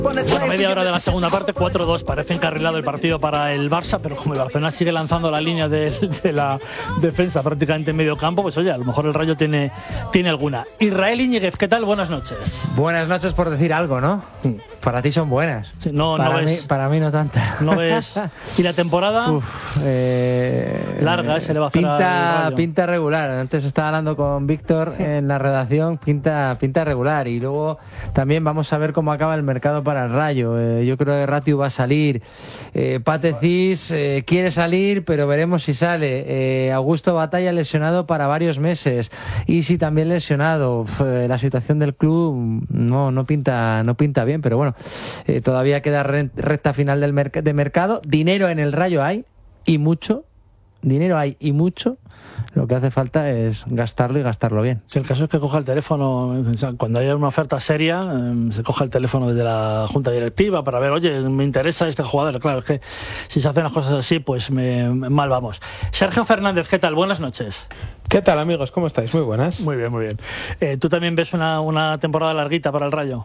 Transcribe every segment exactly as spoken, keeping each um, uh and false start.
Bueno, media hora de la segunda parte, cuatro dos, parece encarrilado el partido para el Barça, pero como el Barcelona sigue lanzando la línea de, de la defensa prácticamente en medio campo, pues oye, a lo mejor el Rayo tiene, tiene alguna. Israel Íñiguez, ¿qué tal? Buenas noches. Buenas noches por decir algo, ¿no? Para ti son buenas. Sí, no, para, no mí, ves, para mí no tantas. No ves. ¿Y la temporada? Uf, eh, larga, ¿eh? Se le va a hacer pinta, al pinta regular. Antes estaba hablando con Víctor en la redacción, pinta, pinta regular. Y luego también vamos a ver cómo acaba el mercado para el Rayo. Eh, yo creo que Ratiu va a salir. Eh, Pate Cis eh, quiere salir, pero veremos si sale. Eh, Augusto Batalla lesionado para varios meses. Isi también lesionado. Uf, eh, la situación del club no, no, pinta, no pinta bien, pero bueno. Eh, todavía queda recta final del merc de mercado. Dinero en el Rayo hay, y mucho. Dinero hay y mucho. Lo que hace falta es gastarlo y gastarlo bien. Si el caso es que coja el teléfono, cuando haya una oferta seria, eh, se coja el teléfono desde la junta directiva para ver, oye, me interesa este jugador. Claro, es que si se hacen las cosas así, pues me, mal vamos. Sergio Fernández, ¿qué tal? Buenas noches. ¿Qué tal, amigos? ¿Cómo estáis? Muy buenas. Muy bien, muy bien. Eh, ¿Tú también ves una, una temporada larguita para el Rayo?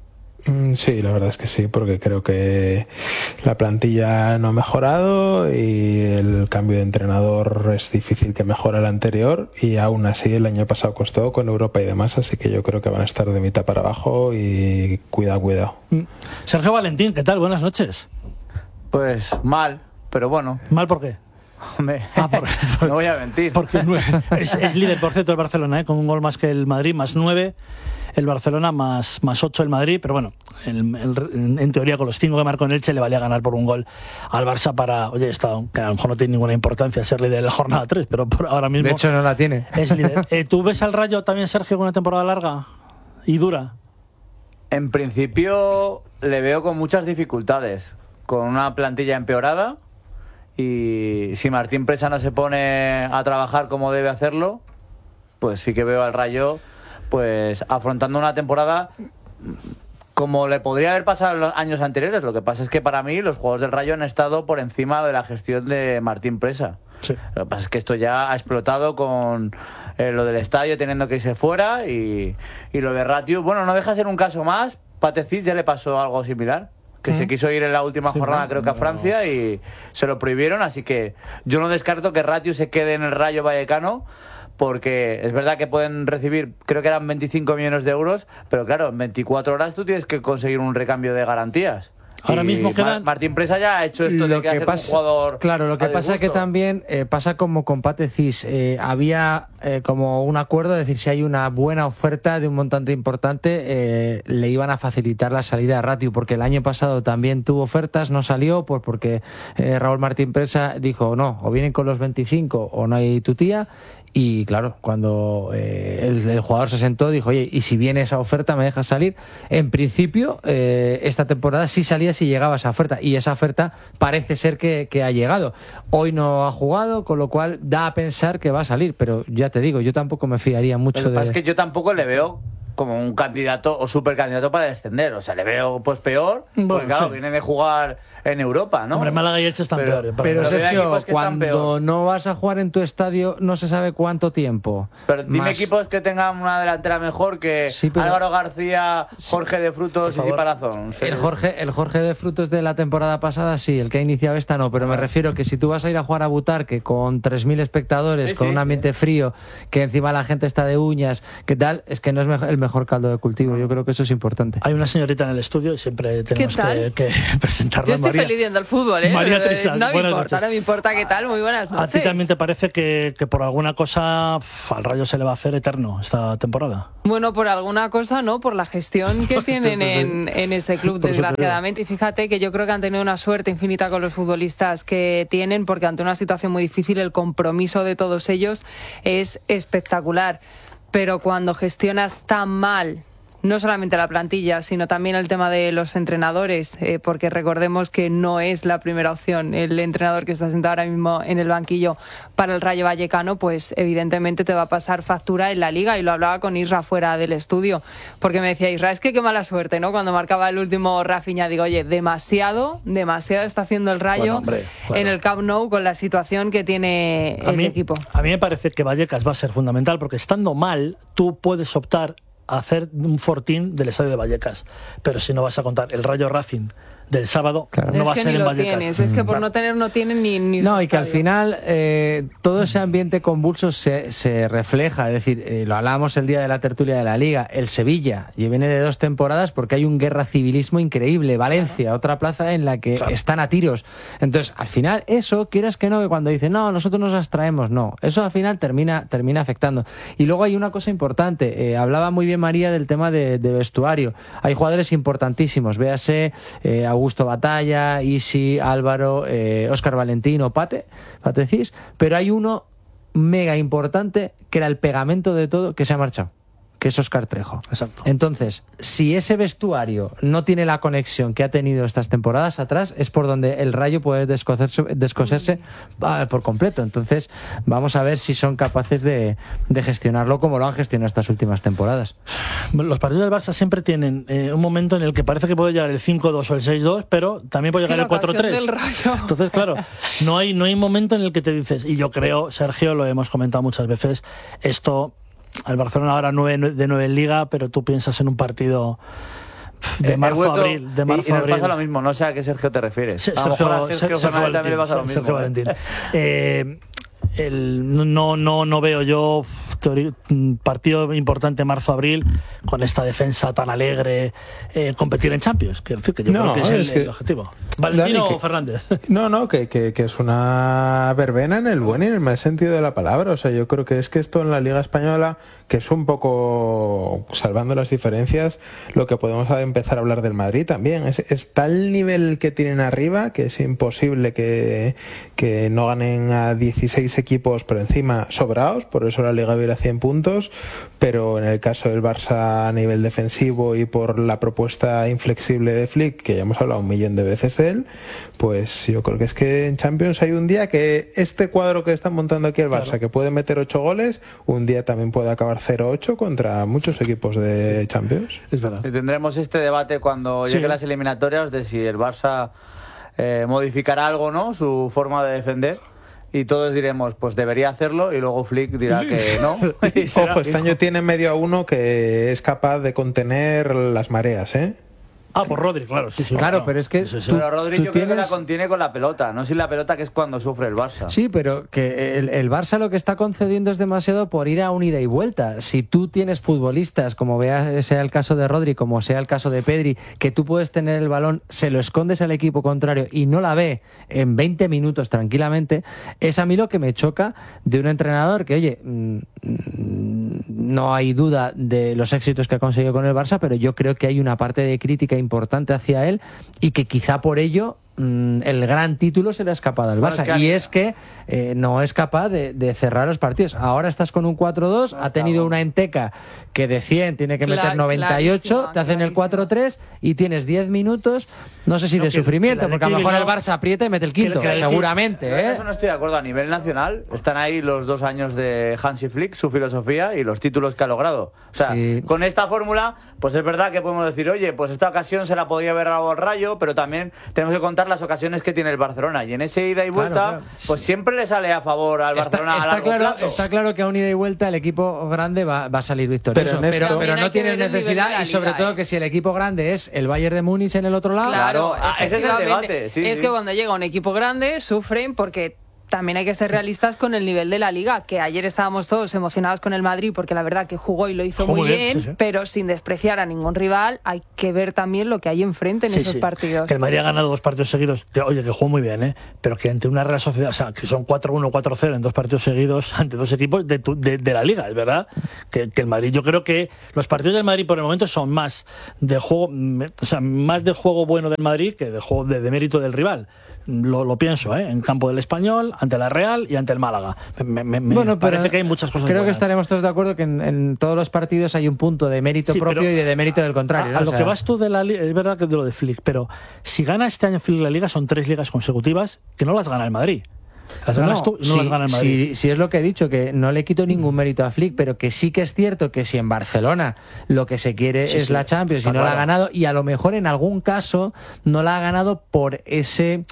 Sí, la verdad es que sí, porque creo que la plantilla no ha mejorado y el cambio de entrenador es difícil que mejore el anterior, y aún así el año pasado costó con Europa y demás, así que yo creo que van a estar de mitad para abajo y cuidado, cuidado. Sergio Valentín, ¿qué tal? Buenas noches. Pues mal, pero bueno. ¿Mal por qué? Hombre, ah, por, por, no voy a mentir. Porque es, es líder, por cierto, el Barcelona, ¿eh? Con un gol más que el Madrid, más nueve. El Barcelona más, más ocho el Madrid, pero bueno, el, el, en teoría con los cinco que marcó en Elche le valía ganar por un gol al Barça para, oye, esto que a lo mejor no tiene ninguna importancia ser líder de la jornada tres, pero por ahora mismo... De hecho no la tiene. Es líder. Eh, ¿Tú ves al Rayo también, Sergio, con una temporada larga y dura? En principio le veo con muchas dificultades, con una plantilla empeorada, y si Martín Presa no se pone a trabajar como debe hacerlo, pues sí que veo al Rayo pues afrontando una temporada como le podría haber pasado en los años anteriores. Lo que pasa es que para mí los jugadores del Rayo han estado por encima de la gestión de Martín Presa. Sí. Lo que pasa es que esto ya ha explotado con eh, lo del estadio teniendo que irse fuera, y, y lo de Ratiu, bueno, no deja de ser un caso más. Pate Cis ya le pasó algo similar, que ¿Mm? se quiso ir en la última sí, jornada, no, creo que a Francia, no. y se lo prohibieron, así que yo no descarto que Ratiu se quede en el Rayo Vallecano, porque es verdad que pueden recibir, creo que eran veinticinco millones de euros, pero claro, en veinticuatro horas tú tienes que conseguir un recambio de garantías. Ahora y mismo quedan... Martín Presa ya ha hecho esto lo de que, que hacer pasa, un jugador. Claro, lo que pasa es que también eh, pasa como con Pate Cis. Eh, había eh, como un acuerdo, es decir, si hay una buena oferta de un montante importante, eh, le iban a facilitar la salida a Ratiu, porque el año pasado también tuvo ofertas, no salió, pues porque eh, Raúl Martín Presa dijo, no, o vienen con los veinticinco o no hay tu tía. Y claro, cuando eh, el, el jugador se sentó, dijo, oye, y si viene esa oferta, ¿me dejas salir? En principio, eh, esta temporada sí salía si llegaba esa oferta, y esa oferta parece ser que, que ha llegado. Hoy no ha jugado, con lo cual da a pensar que va a salir, pero ya te digo, yo tampoco me fiaría mucho Lo que de... pasa es que yo tampoco le veo como un candidato o supercandidato para descender. O sea, le veo pues peor, bueno, porque claro, sí. viene de jugar en Europa, ¿no? Hombre, Málaga y Elche están pero, peores. Pero, pero Sergio, cuando peor. no vas a jugar en tu estadio, no se sabe cuánto tiempo. Pero dime Más... equipos que tengan una delantera mejor que sí, pero... Álvaro García, Jorge de Frutos y Palazón. El Jorge, el Jorge de Frutos de la temporada pasada, sí, el que ha iniciado esta no, pero me refiero que si tú vas a ir a jugar a Butarque con tres mil espectadores, sí, con sí, un ambiente sí. frío, que encima la gente está de uñas, ¿qué tal? Es que no es el mejor caldo de cultivo. Yo creo que eso es importante. Hay una señorita en el estudio y siempre tenemos que, que presentarla. Yo estoy María, feliz viendo el fútbol, ¿eh? María Trisal, no me importa, noches. no me importa qué tal. Muy buenas noches. ¿A ti también te parece que, que por alguna cosa pff, al Rayo se le va a hacer eterno esta temporada? Bueno, por alguna cosa no, por la gestión que tienen en, en ese club, desgraciadamente. Y fíjate que yo creo que han tenido una suerte infinita con los futbolistas que tienen, porque ante una situación muy difícil el compromiso de todos ellos es espectacular. Pero cuando gestionas tan mal no solamente la plantilla, sino también el tema de los entrenadores, eh, porque recordemos que no es la primera opción el entrenador que está sentado ahora mismo en el banquillo para el Rayo Vallecano, pues evidentemente te va a pasar factura en la Liga. Y lo hablaba con Isra fuera del estudio, porque me decía, Isra, es que qué mala suerte, ¿no? Cuando marcaba el último Rafinha, digo, oye, demasiado, demasiado está haciendo el Rayo, bueno, hombre, claro, en el Camp Nou con la situación que tiene a el mí, equipo. A mí me parece que Vallecas va a ser fundamental, porque estando mal, tú puedes optar a hacer un fortín del estadio de Vallecas. Pero si no vas a contar el Rayo Racing del sábado, claro, no es va que a ser ni en lo Vallecas. Tienes. Es que por no tener no tienen ni, ni no, y que estadio. al final eh, todo ese ambiente convulso se, se refleja, es decir, eh, lo hablábamos el día de la tertulia de la Liga, el Sevilla, y viene de dos temporadas porque hay un guerra civilismo increíble, Valencia, claro, otra plaza en la que claro, están a tiros. Entonces, al final, eso, quieras que no, que cuando dicen, no, nosotros nos abstraemos, no, eso al final termina, termina afectando. Y luego hay una cosa importante, eh, hablaba muy bien María del tema de, de vestuario, hay jugadores importantísimos, véase eh, Augusto Batalla, Isi, Álvaro, eh, Óscar Valentino, Pate, Patecís, pero hay uno mega importante que era el pegamento de todo que se ha marchado, que es Óscar Trejo. Exacto. Entonces, si ese vestuario no tiene la conexión que ha tenido estas temporadas atrás, es por donde el Rayo puede descoserse, descoserse uh, por completo. Entonces, vamos a ver si son capaces de, de gestionarlo como lo han gestionado estas últimas temporadas. Los partidos del Barça siempre tienen eh, un momento en el que parece que puede llegar el cinco dos o el seis dos, pero también puede es llegar que el cuatro tres. Entonces, claro, no hay, no hay momento en el que te dices, y yo creo, Sergio, lo hemos comentado muchas veces, esto... El Barcelona ahora nueve de nueve en Liga, pero tú piensas en un partido de eh, marzo vuelto, a abril. De marzo y, y nos abril. pasa lo mismo, no sé a qué Sergio te refieres. Se, a lo Sergio, mejor a Sergio, Sergio Fernández también le pasa lo mismo. Sergio Valentín. Eh, el, no, no, no veo yo teoría, partido importante marzo-abril con esta defensa tan alegre, eh, competir en Champions. Quiero decir que yo no, creo que es, es el, que, el objetivo. ¿Valentino Dani, o Fernández? No, no, que, que, que es una verbena en el buen y en el mal sentido de la palabra. O sea, yo creo que es que esto en la Liga Española, que es un poco, salvando las diferencias, lo que podemos empezar a hablar del Madrid también. Es, es tal nivel que tienen arriba que es imposible que, que no ganen a dieciséis equipos por encima sobrados, por eso la Liga viene a cien puntos, pero en el caso del Barça a nivel defensivo y por la propuesta inflexible de Flick, que ya hemos hablado un millón de veces de él, pues yo creo que es que en Champions hay un día que este cuadro que están montando aquí el Barça, claro, que puede meter ocho goles, un día también puede acabar cero ocho contra muchos equipos de Champions. Es verdad. Y tendremos este debate cuando sí. lleguen las eliminatorias de si el Barça eh, modificará algo, ¿no? Su forma de defender. Y todos diremos, pues debería hacerlo, y luego Flick dirá que no. Ojo, este año tiene medio a uno que es capaz de contener las mareas, ¿eh? Ah, por Rodri, claro, sí, sí. Claro, claro. pero es que... Sí, sí, sí. Pero Rodri yo tienes... creo que la contiene con la pelota, no sin la pelota, que es cuando sufre el Barça. Sí, pero que el, el Barça lo que está concediendo es demasiado por ir a un ida y vuelta. Si tú tienes futbolistas, como vea, sea el caso de Rodri, como sea el caso de Pedri, que tú puedes tener el balón, se lo escondes al equipo contrario y no la ve en veinte minutos tranquilamente, es a mí lo que me choca de un entrenador que, oye, mmm, no hay duda de los éxitos que ha conseguido con el Barça, pero yo creo que hay una parte de crítica importante hacia él y que quizá por ello mmm, el gran título se le ha escapado al Barça. Bueno, y es que eh, no es capaz de, de cerrar los partidos. Ahora estás con un cuatro dos, no, ha tenido una Enteca que de cien tiene que meter Clar, noventa y ocho, te hacen el cuatro tres y tienes diez minutos, no sé si no, de que, sufrimiento, que porque a lo mejor el Barça aprieta y mete el quinto, que, que, seguramente. Que, ¿eh? Eso no estoy de acuerdo. A nivel nacional están ahí los dos años de Hansi Flick, su filosofía y los títulos que ha logrado. O sea, sí. Con esta fórmula, pues es verdad que podemos decir, oye, pues esta ocasión se la podía haber dado al Rayo, pero también tenemos que contar las ocasiones que tiene el Barcelona, y en ese ida y vuelta, claro, claro. pues siempre le sale a favor al está, Barcelona está a largo claro, plazo. Está claro que a un ida y vuelta el equipo grande va, va a salir victorioso, pero, pero, pero no tiene necesidad, y sobre Liga, todo eh. que si el equipo grande es el Bayern de Múnich en el otro lado, claro, ah, ese es el debate. Sí, es sí. que cuando llega un equipo grande sufren porque también hay que ser realistas con el nivel de la Liga, que ayer estábamos todos emocionados con el Madrid porque la verdad que jugó y lo hizo jugó muy bien, bien sí, sí. pero sin despreciar a ningún rival, hay que ver también lo que hay enfrente en sí, esos sí. partidos. Que el Madrid ha ganado dos partidos seguidos, que, oye, que jugó muy bien, ¿eh? Pero que ante una Real Sociedad, o sea, que son cuatro uno, cuatro cero en dos partidos seguidos ante dos equipos de, tu, de, de la Liga, es verdad que, que el Madrid, yo creo que los partidos del Madrid por el momento son más de juego, o sea, más de juego bueno del Madrid que de juego de, de mérito del rival. Lo, lo pienso, ¿eh? En campo del Español, ante la Real y ante el Málaga. Me, me, bueno, me parece que hay muchas cosas creo buenas. Que estaremos todos de acuerdo que en, en todos los partidos hay un punto de mérito sí, propio y de demérito del contrario. A, ¿no? a lo o sea... que vas tú de la Liga, es verdad que de lo de Flick, pero si gana este año Flick la Liga son tres ligas consecutivas que no las gana el Madrid. Las ganas no, tú y no sí, las gana el Madrid. Sí, sí, es lo que he dicho, que no le quito ningún mérito a Flick, pero que sí que es cierto que si en Barcelona lo que se quiere sí, es sí, la Champions y no claro. la ha ganado, y a lo mejor en algún caso no la ha ganado por ese...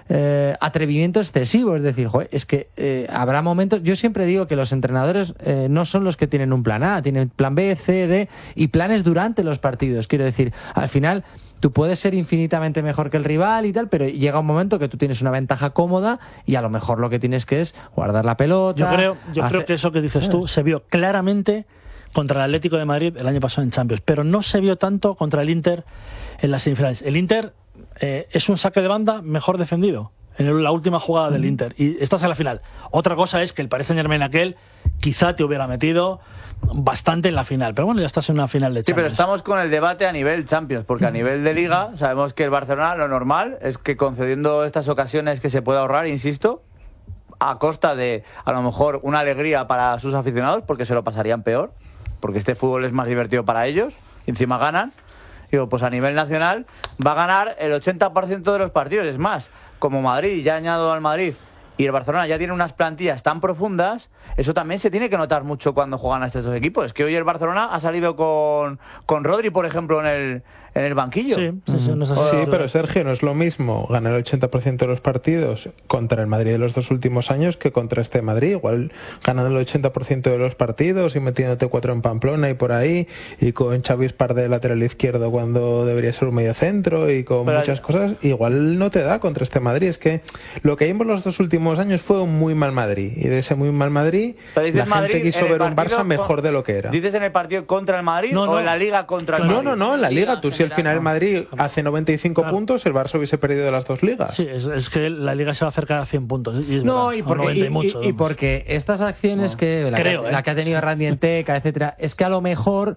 eh, atrevimiento excesivo. Es decir, joder, es que eh, habrá momentos... Yo siempre digo que los entrenadores eh, no son los que tienen un plan A, tienen plan B, C, D y planes durante los partidos. Quiero decir, al final... Tú puedes ser infinitamente mejor que el rival y tal, pero llega un momento que tú tienes una ventaja cómoda y a lo mejor lo que tienes que es guardar la pelota. Yo creo, yo hacer... creo que eso que dices ¿sabes? tú se vio claramente contra el Atlético de Madrid el año pasado en Champions, pero no se vio tanto contra el Inter en las semifinales. El Inter eh, es un saque de banda mejor defendido en la última jugada del Inter y estás en la final. Otra cosa es que el Paris Saint-Germain aquel quizá te hubiera metido bastante en la final, pero bueno, ya estás en una final de Champions. Sí, pero estamos con el debate a nivel Champions, porque a nivel de Liga sabemos que el Barcelona lo normal es que concediendo estas ocasiones que se puede ahorrar, insisto, a costa de a lo mejor una alegría para sus aficionados, porque se lo pasarían peor, porque este fútbol es más divertido para ellos, y encima ganan. Digo, pues a nivel nacional va a ganar el ochenta por ciento de los partidos, es más, como Madrid, ya añado al Madrid, y el Barcelona ya tiene unas plantillas tan profundas, eso también se tiene que notar mucho cuando juegan a estos dos equipos. Es que hoy el Barcelona ha salido con, con Rodri, por ejemplo, en el, en el banquillo. Sí, sí, sí, no es así. Sí, pero Sergio, no es lo mismo ganar el ochenta por ciento de los partidos contra el Madrid de los dos últimos años que contra este Madrid. Igual ganando el ochenta por ciento de los partidos y metiéndote cuatro en Pamplona y por ahí, y con Xavi Espar de lateral izquierdo cuando debería ser un medio centro y con pero muchas cosas, igual no te da contra este Madrid. Es que lo que vimos los dos últimos años fue un muy mal Madrid, y de ese muy mal Madrid la Madrid, gente quiso ver un Barça con... mejor de lo que era. ¿Dices en el partido contra el Madrid no, no. o en la Liga contra el No, Madrid? no, no, en la Liga. Tú si al final el Madrid hace noventa y cinco Claro. puntos, el Barça hubiese perdido de las dos ligas. Sí, es, es que la Liga se va a acercar a cien puntos. Y es No, verdad, y o porque, noventa y, y mucho, y- y porque estas acciones No. que la, Creo, que ¿eh? la que ha tenido Randy Enteca, etcétera, es que a lo mejor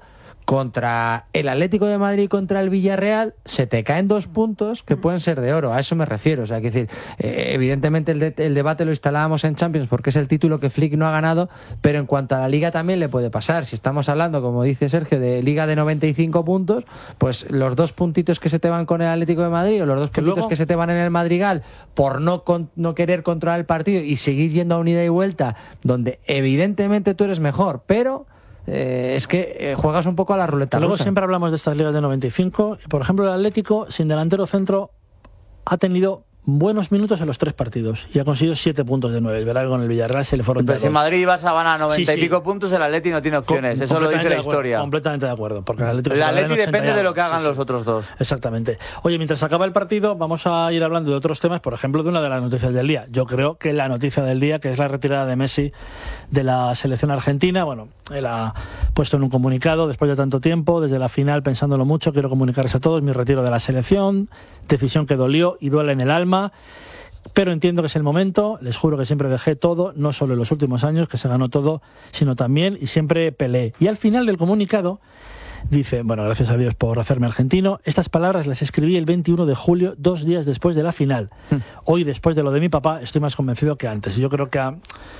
contra el Atlético de Madrid y contra el Villarreal se te caen dos puntos que pueden ser de oro, a eso me refiero. O sea, que decir, eh, evidentemente el, de- el debate lo instalábamos en Champions porque es el título que Flick no ha ganado, pero en cuanto a la Liga también le puede pasar. Si estamos hablando, como dice Sergio, de Liga de noventa y cinco puntos, pues los dos puntitos que se te van con el Atlético de Madrid o los dos Que puntitos luego- que se te van en el Madrigal por no, con- no querer controlar el partido y seguir yendo a un ida y vuelta donde evidentemente tú eres mejor, pero eh, es que eh, juegas un poco a la ruleta Luego rusa. siempre hablamos de estas ligas de noventa y cinco. Por ejemplo, el Atlético, sin delantero centro, ha tenido buenos minutos en los tres partidos y ha conseguido siete puntos de nueve. Verá que con el Villarreal se le fueron Pero de si dos. Madrid y Barça van a noventa Sí, sí. y pico puntos, el Atleti no tiene opciones. Com- Eso lo dice completamente la de acuerdo, historia. Completamente de acuerdo, porque el Atlético El se quedará en Atleti ochenta depende y de lo algo. que hagan Sí, los sí. otros dos. Exactamente. Oye, mientras acaba el partido, vamos a ir hablando de otros temas, por ejemplo, de una de las noticias del día. Yo creo que la noticia del día, que es la retirada de Messi de la selección argentina. Bueno, él ha puesto en un comunicado, después de tanto tiempo, desde la final, pensándolo mucho, quiero comunicarles a todos mi retiro de la selección, decisión que dolió y duele en el alma. Pero entiendo que es el momento, les juro que siempre dejé todo, no solo en los últimos años, que se ganó todo, sino también, y siempre peleé. Y al final del comunicado dice, bueno, gracias a Dios por hacerme argentino, estas palabras las escribí el veintiuno de julio, dos días después de la final. Hoy, después de lo de mi papá, estoy más convencido que antes. Yo creo que a,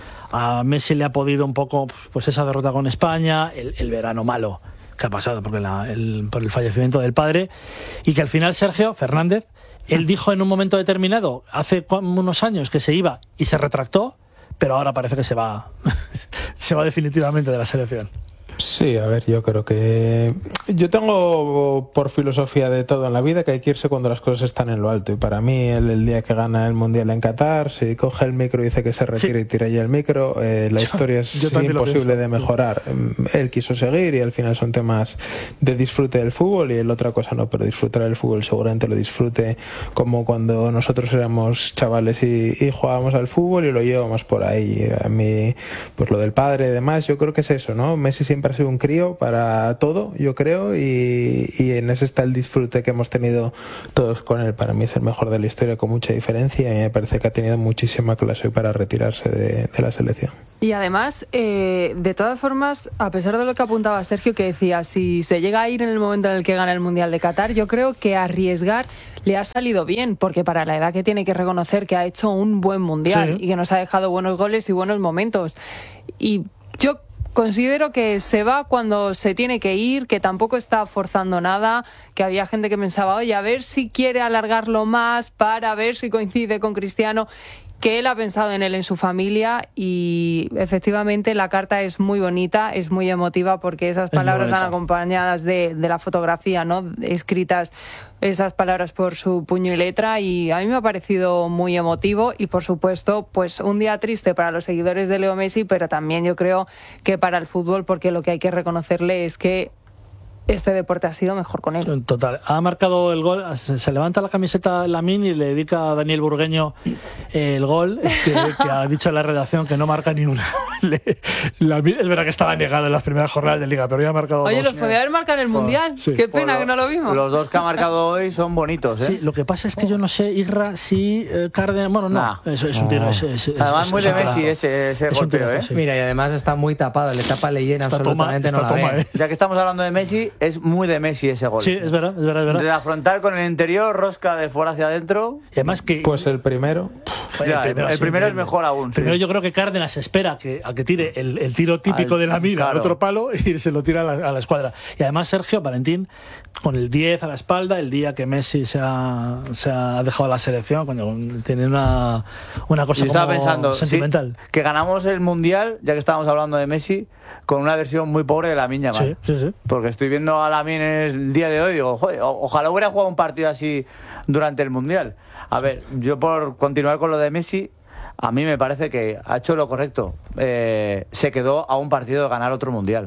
a Messi le ha podido un poco, pues esa derrota con España, el, el verano malo que ha pasado porque la, el, por el fallecimiento del padre, y que al final Sergio Fernández, él dijo en un momento determinado, hace unos años, que se iba y se retractó, pero ahora parece que se va, se va definitivamente de la selección. Sí, a ver, yo creo que... Yo tengo por filosofía de todo en la vida que hay que irse cuando las cosas están en lo alto. Y para mí, el, el día que gana el Mundial en Qatar, si coge el micro y dice que se retira Sí. y tira ya el micro, eh, la Yo- historia yo es también lo imposible pienso. de mejorar. Él quiso seguir y al final son temas de disfrute del fútbol y el otra cosa no, pero disfrutar del fútbol seguramente lo disfrute como cuando nosotros éramos chavales y, y jugábamos al fútbol y lo llevamos por ahí. A mí, pues lo del padre y demás, yo creo que es eso, ¿no? Messi siempre ha sido un crío para todo, yo creo, y, y en ese está el disfrute que hemos tenido todos con él. Para mí es el mejor de la historia con mucha diferencia y me parece que ha tenido muchísima clase para retirarse de, de la selección. Y además, eh, de todas formas, a pesar de lo que apuntaba Sergio, que decía, si se llega a ir en el momento en el que gana el Mundial de Qatar, yo creo que arriesgar le ha salido bien, porque para la edad que tiene que reconocer que ha hecho un buen Mundial Sí. y que nos ha dejado buenos goles y buenos momentos. Y yo considero que se va cuando se tiene que ir, que tampoco está forzando nada, que había gente que pensaba, oye, a ver si quiere alargarlo más para ver si coincide con Cristiano. que él ha pensado en él, en su familia, y efectivamente la carta es muy bonita, es muy emotiva, porque esas palabras van acompañadas de, de la fotografía, ¿no? Escritas esas palabras por su puño y letra, y a mí me ha parecido muy emotivo, y por supuesto, pues un día triste para los seguidores de Leo Messi, pero también yo creo que para el fútbol, porque lo que hay que reconocerle es que este deporte ha sido mejor con él. Total. Ha marcado el gol, se, se levanta la camiseta Lamine y le dedica a Daniel Burgueño eh, el gol, que, que ha dicho en la redacción que no marca ni una. Le, Lamine, es verdad que estaba negado en las primeras jornadas de Liga, pero ya ha marcado Oye, dos. los podía haber marcado en el Mundial. Sí. Qué pena que no lo vimos. Los dos que ha marcado hoy son bonitos, ¿eh? Sí, lo que pasa es que yo no sé, Irra, si eh, Cárdenas... Bueno, no, nah. es, es un tiro. Es, es, es, además, es, muy es de Messi ese, ese es golpeo, tirazo, ¿eh? Sí. Mira, y además está muy tapado, le tapa Leyen absolutamente, toma, no la toma, ve. ¿eh? Ya que estamos hablando de Messi, es muy de Messi ese gol. Sí, es verdad, es verdad, es verdad. De afrontar con el interior, rosca de fuera hacia adentro. Y además que... Pues el primero... Ya, el primero, el primero es mejor aún. Primero sí. yo creo que Cárdenas espera que, a que tire el, el tiro típico al, de la mira claro. al otro palo y se lo tira a la, a la escuadra. Y además Sergio Valentín, con el diez a la espalda, el día que Messi se ha, se ha dejado la selección, coño, tiene una, una cosa como pensando, sentimental. Sí, que ganamos el Mundial, ya que estábamos hablando de Messi, con una versión muy pobre de Lamine Yamal. Sí, sí, sí. Porque estoy viendo a Lamine el día de hoy y digo, joder, ojalá hubiera jugado un partido así durante el Mundial. A ver, yo por continuar con lo de Messi, a mí me parece que ha hecho lo correcto. Eh, se quedó a un partido de ganar otro Mundial.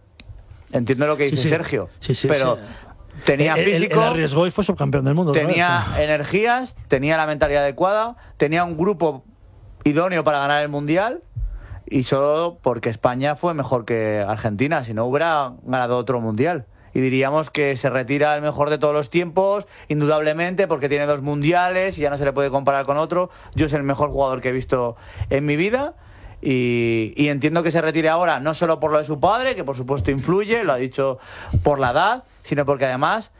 Entiendo lo que dice sí, sí. Sergio, sí, sí, pero sí. tenía el, físico, el, el arriesgó y fue subcampeón del mundo. tenía energías, tenía la mentalidad adecuada, tenía un grupo idóneo para ganar el Mundial, y solo porque España fue mejor que Argentina, si no hubiera ganado otro Mundial. Y diríamos que se retira el mejor de todos los tiempos, indudablemente, porque tiene dos mundiales y ya no se le puede comparar con otro. Yo es el mejor jugador que he visto en mi vida y, y entiendo que se retire ahora, no solo por lo de su padre, que por supuesto influye, lo ha dicho por la edad, sino porque además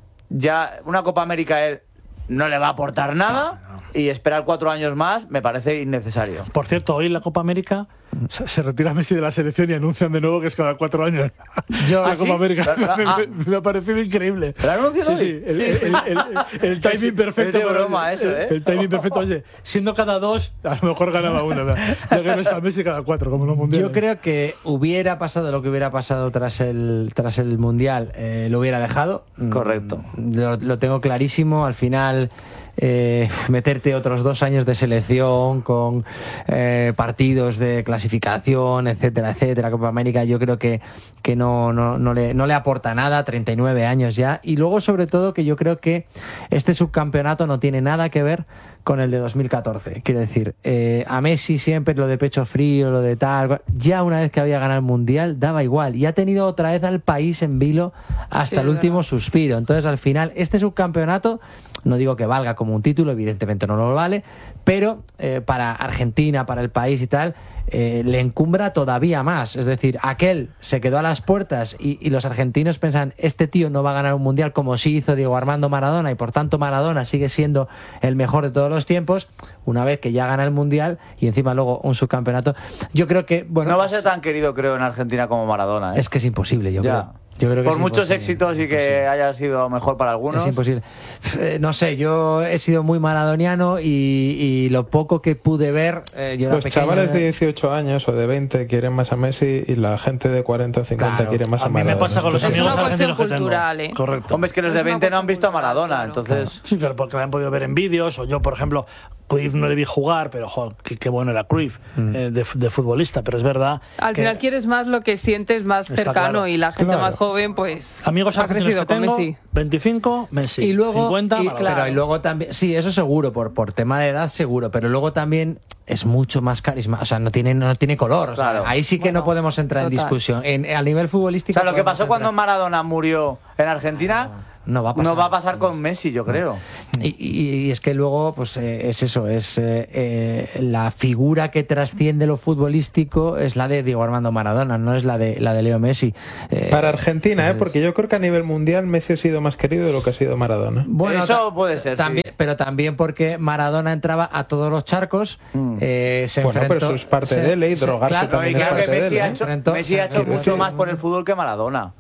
ya una Copa América a él no le va a aportar nada. No, no. Y esperar cuatro años más me parece innecesario. Por cierto, hoy en la Copa América se, se retira Messi de la selección y anuncian de nuevo que es cada cuatro años. Yo, la ¿Ah, Copa sí? América ¿La, la, me, me, me ha parecido increíble. ¿La anuncian sí, hoy? Sí, el, sí. El, el, el, el timing perfecto. Es de broma eso, ¿eh? El, el timing perfecto. Oye, siendo cada dos, a lo mejor ganaba uno. Ya que no está Messi cada cuatro, como en los mundiales. Yo creo que hubiera pasado lo que hubiera pasado tras el, tras el Mundial, eh, lo hubiera dejado. Correcto. Lo, lo tengo clarísimo. Al final... Eh, meterte otros dos años de selección con eh, partidos de clasificación, etcétera, etcétera, Copa América, yo creo que, que no, no, no, le, no le aporta nada, treinta y nueve años ya. Y luego, sobre todo, que yo creo que este subcampeonato no tiene nada que ver con el de dos mil catorce. Quiero decir, eh, a Messi siempre lo de pecho frío, lo de tal, ya una vez que había ganado el Mundial, daba igual. Y ha tenido otra vez al país en vilo hasta sí, el último verdad. suspiro. Entonces, al final, este subcampeonato, no digo que valga como un título, evidentemente no lo vale, pero eh, para Argentina, para el país y tal, eh, le encumbra todavía más. Es decir, aquel se quedó a las puertas y, y los argentinos pensan, este tío no va a ganar un Mundial como sí hizo Diego Armando Maradona, y por tanto Maradona sigue siendo el mejor de todos los tiempos. Una vez que ya gana el Mundial y encima luego un subcampeonato, yo creo que... bueno, no va a ser tan querido, creo, en Argentina como Maradona, ¿eh? Es que es imposible, yo ya. creo. Yo creo que por muchos éxitos y que imposible. haya sido mejor para algunos. Es imposible. Eh, no sé, yo he sido muy maradoniano y, y lo poco que pude ver... Eh, yo Los era pequeño, chavales ¿eh? de dieciocho años o de veinte quieren más a Messi y la gente de cuarenta o cincuenta claro. quiere más a, a Maradona. mí me pasa con los es amigos una cuestión argentinos cultural, que tengo. ¿eh? Correcto. Hombre, es que los es de veinte no han visto a Maradona, claro. entonces... Claro. Sí, pero porque lo han podido ver en vídeos, o yo, por ejemplo, Cruyff no le vi jugar, pero joder, qué, qué bueno era Cruyff mm. eh, de, de futbolista, pero es verdad. Al que final quieres más lo que sientes más cercano, claro. y la gente claro. más joven, pues amigos ha crecido que con tengo, Messi. veinticinco, Messi. Y luego, cincuenta, y, Maradona. claro, y luego también, sí, eso seguro, por, por tema de edad seguro, pero luego también es mucho más carisma, o sea, no tiene, no tiene color, o sea, claro. ahí sí que bueno, no podemos entrar total. en discusión. En, a nivel futbolístico... O sea, lo que pasó entrar. cuando Maradona murió en Argentina... No. No va a pasar, no va a pasar con Messi, yo creo. Y, y, y es que luego, pues eh, es eso, es eh, eh, la figura que trasciende lo futbolístico es la de Diego Armando Maradona, no es la de la de Leo Messi. Eh, Para Argentina, pues, ¿eh? Porque yo creo que a nivel mundial Messi ha sido más querido de lo que ha sido Maradona. Bueno, eso puede ser, también, sí. Pero también porque Maradona entraba a todos los charcos, mm. eh, se bueno, enfrentó... pero eso es parte se, de él, y se, drogarse claro, también no, y es creo parte que de Messi él. ha ¿eh? hecho, Enfrentó, Messi ha hecho mucho decir. más por el fútbol que Maradona.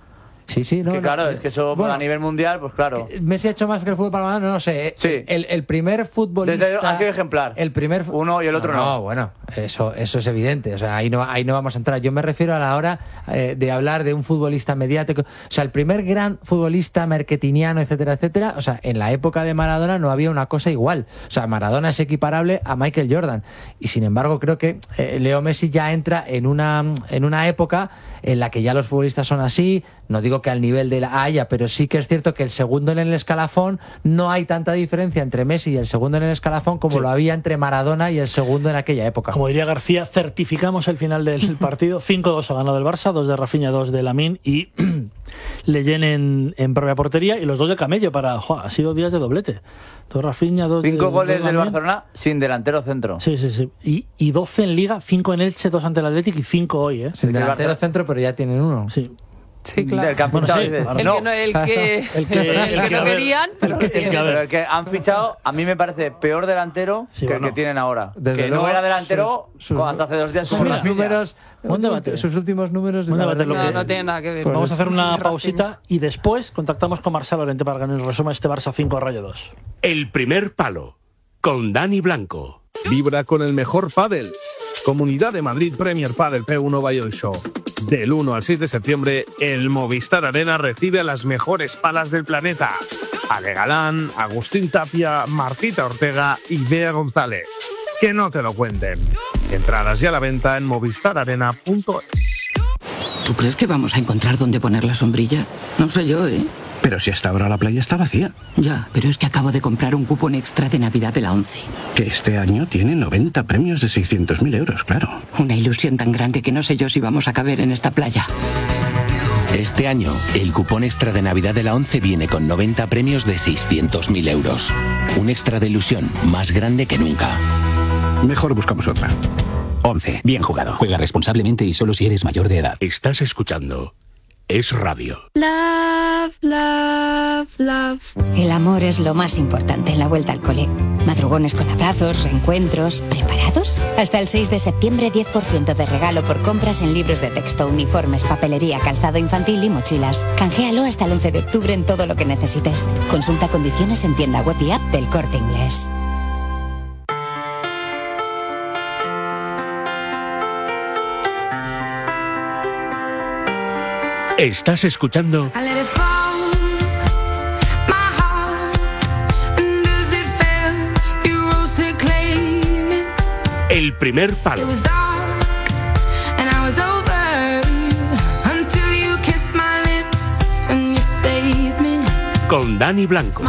Sí, sí, no. Que claro, no, es que eso bueno, a nivel mundial, pues claro. Messi ha hecho más que el fútbol palmano, no, no sé. Sí. El, el primer futbolista. Desde, ha sido ejemplar. El primer. Uno y el otro no. No, bueno, eso, eso es evidente. O sea, ahí no, ahí no vamos a entrar. Yo me refiero a la hora eh, de hablar de un futbolista mediático. O sea, el primer gran futbolista marketingiano, etcétera, etcétera. O sea, en la época de Maradona no había una cosa igual. O sea, Maradona es equiparable a Michael Jordan. Y sin embargo, creo que eh, Leo Messi ya entra en una, en una época en la que ya los futbolistas son así. No digo que al nivel de la Haya, pero sí que es cierto que el segundo en el escalafón, no hay tanta diferencia entre Messi y el segundo en el escalafón como sí. lo había entre Maradona y el segundo en aquella época. Como diría García, certificamos el final del partido. cinco dos ha ganado el Barça, dos de Rafinha, dos de Lamine y Leyen en, en propia portería y los dos de Camello para... ¡Joder! Ha sido días de doblete. Dos Rafinha, dos Cinco de, goles dos del Lamine. Barcelona sin delantero centro. Sí, sí, sí. Y, y doce en Liga, cinco en Elche, dos ante el Atlético y cinco hoy, ¿eh? Sin delantero centro, pero ya tienen uno. Sí. Sí, claro. Del que han Bueno, fichado, sí, dice. ahora El No, que, no, el que, El que- el el que que, no a ver, querían, pero el que- lo tienen. el que, a ver. pero el que han fichado a mí me parece peor delantero Sí, que bueno. el que tienen ahora. Desde que luego, no era delantero sus- sus- hasta hace dos días Sus como mira, Rafinha. números, Buen debate. sus últimos números. Buen la debate, verdad lo No, que- no tiene nada que ver. Pues Vamos a hacer una Rafinha. pausita y después contactamos con Marcelo Lorente para que nos resuma este Barça cinco Rayo dos. El primer palo, con Dani Blanco. Vibra con el mejor pádel. Comunidad de Madrid Premier Padel P uno Bayo Show. Del uno al seis de septiembre, el Movistar Arena recibe a las mejores palas del planeta. Ale Galán, Agustín Tapia, Martita Ortega y Bea González. Que no te lo cuenten. Entradas ya a la venta en movistar arena punto es. ¿Tú crees que vamos a encontrar dónde poner la sombrilla? No sé yo, ¿eh? Pero si hasta ahora la playa está vacía. Ya, pero es que acabo de comprar un cupón extra de Navidad de la ONCE. Que este año tiene noventa premios de seiscientos mil euros, claro. Una ilusión tan grande que no sé yo si vamos a caber en esta playa. Este año, el cupón extra de Navidad de la ONCE viene con noventa premios de seiscientos mil euros. Un extra de ilusión más grande que nunca. Mejor buscamos otra. ONCE, bien jugado. Juega responsablemente y solo si eres mayor de edad. Estás escuchando Es Radio. Love, love, love. El amor es lo más importante en la vuelta al cole. Madrugones con abrazos, reencuentros. ¿Preparados? Hasta el seis de septiembre, diez por ciento de regalo por compras en libros de texto, uniformes, papelería, calzado infantil y mochilas. Canjealo hasta el once de octubre en todo lo que necesites. Consulta condiciones en tienda web y app del Corte Inglés. Estás escuchando El primer palo. Con Dani Blanco.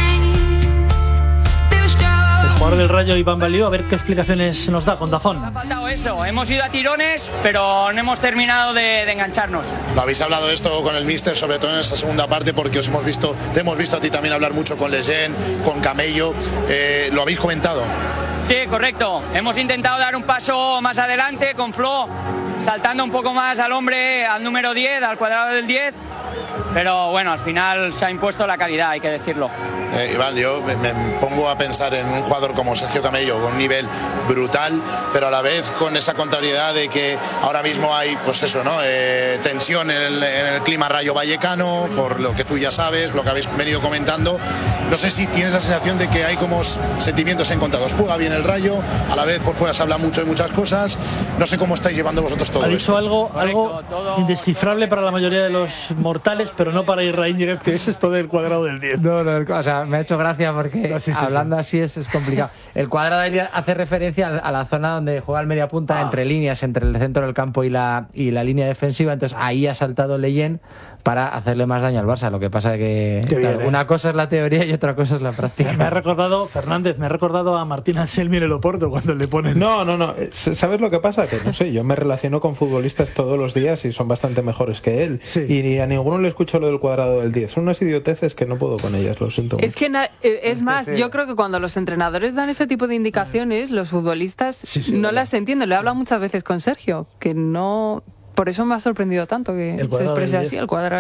El jugador del Rayo, Iván Balió, a ver qué explicaciones nos da con Dazón. Ha faltado eso, hemos ido a tirones, pero no hemos terminado de, de engancharnos. Lo habéis hablado esto con el míster, sobre todo en esa segunda parte, porque os hemos visto, te hemos visto a ti también hablar mucho con Leyen, con Camello. Eh, ¿Lo habéis comentado? Sí, correcto. Hemos intentado dar un paso más adelante con Flo, saltando un poco más al hombre, al número diez, al cuadrado del diez. Pero bueno, al final se ha impuesto la calidad, hay que decirlo. Eh, Iván, yo me, me pongo a pensar en un jugador como Sergio Camello, con un nivel brutal, pero a la vez con esa contrariedad de que ahora mismo hay, pues eso, ¿no? Eh, tensión en el, en el clima rayo vallecano, por lo que tú ya sabes, lo que habéis venido comentando. No sé si tienes la sensación de que hay como sentimientos encontrados. Juega bien el Rayo, a la vez por fuera se habla mucho de muchas cosas. No sé cómo estáis llevando vosotros todo Ha dicho esto. algo, algo indescifrable para la mayoría de los mortales, pero no para Israel Yiguez, que es esto del cuadrado del diez. No, no, o sea, me ha hecho gracia porque No, sí, sí, hablando sí. así es, es complicado. El cuadrado del diez hace referencia a la zona donde juega el media punta, ah. entre líneas, entre el centro del campo y la, y la línea defensiva. Entonces ahí ha saltado Leyen para hacerle más daño al Barça. Lo que pasa es que Qué bien, claro, ¿eh? una cosa es la teoría y otra cosa es la práctica. Me ha recordado, Fernández, me ha recordado a Martín Anselmi en el Oporto cuando le ponen... No, no, no. ¿Sabes lo que pasa? Que no sé, yo me relaciono con futbolistas todos los días y son bastante mejores que él. Sí. Y a ninguno le escucho lo del cuadrado del diez. Son unas idioteces que no puedo con ellas, lo siento. Es que na- es más, yo creo que cuando los entrenadores dan ese tipo de indicaciones, los futbolistas Sí, sí, no verdad. las entienden. Lo he hablado muchas veces con Sergio, que no... Por eso me ha sorprendido tanto que El se cuadrado del exprese diez. así, el cuadrado del diez.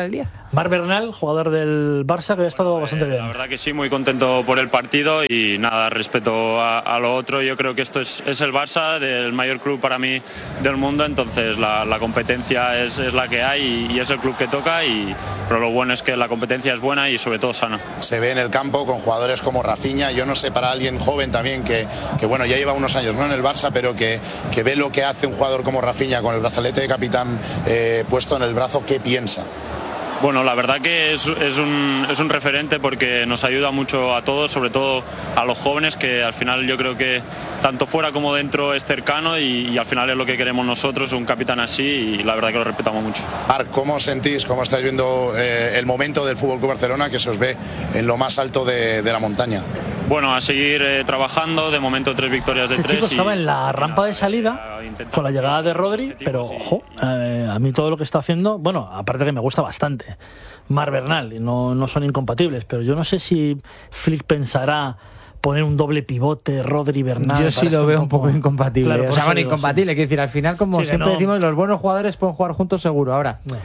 Marc Bernal, jugador del Barça, que ha estado bastante bien. La verdad que sí, muy contento por el partido y nada, respecto a, a lo otro, yo creo que esto es, es el Barça, del mayor club para mí del mundo, entonces la, la competencia es, es la que hay y, y es el club que toca, y, pero lo bueno es que la competencia es buena y sobre todo sana. Se ve en el campo con jugadores como Rafinha, yo no sé, para alguien joven también que, que bueno, ya lleva unos años no en el Barça, pero que, que ve lo que hace un jugador como Rafinha con el brazalete de capitán eh, puesto en el brazo, ¿qué piensa? Bueno, la verdad que es, es, un, es un referente porque nos ayuda mucho a todos, sobre todo a los jóvenes, que al final yo creo que tanto fuera como dentro es cercano y, y al final es lo que queremos nosotros, un capitán así, y la verdad que lo respetamos mucho. Marc, ¿cómo sentís, cómo estáis viendo eh, el momento del F C Barcelona, que se os ve en lo más alto de, de la montaña? Bueno, a seguir eh, trabajando, de momento tres victorias de Este tres. chico estaba y, en la rampa de salida con la llegada de Rodri, pero ojo, eh, a mí todo lo que está haciendo, bueno, aparte que me gusta bastante, Marc Bernal, y no, no son incompatibles, pero yo no sé si Flick pensará poner un doble pivote, Rodri, Bernal. Yo sí lo veo un poco, un poco incompatible. Claro, o sea, bueno, digo, incompatible. sí. Quiero decir, al final, como sí, siempre no. decimos, los buenos jugadores pueden jugar juntos seguro. Ahora, no.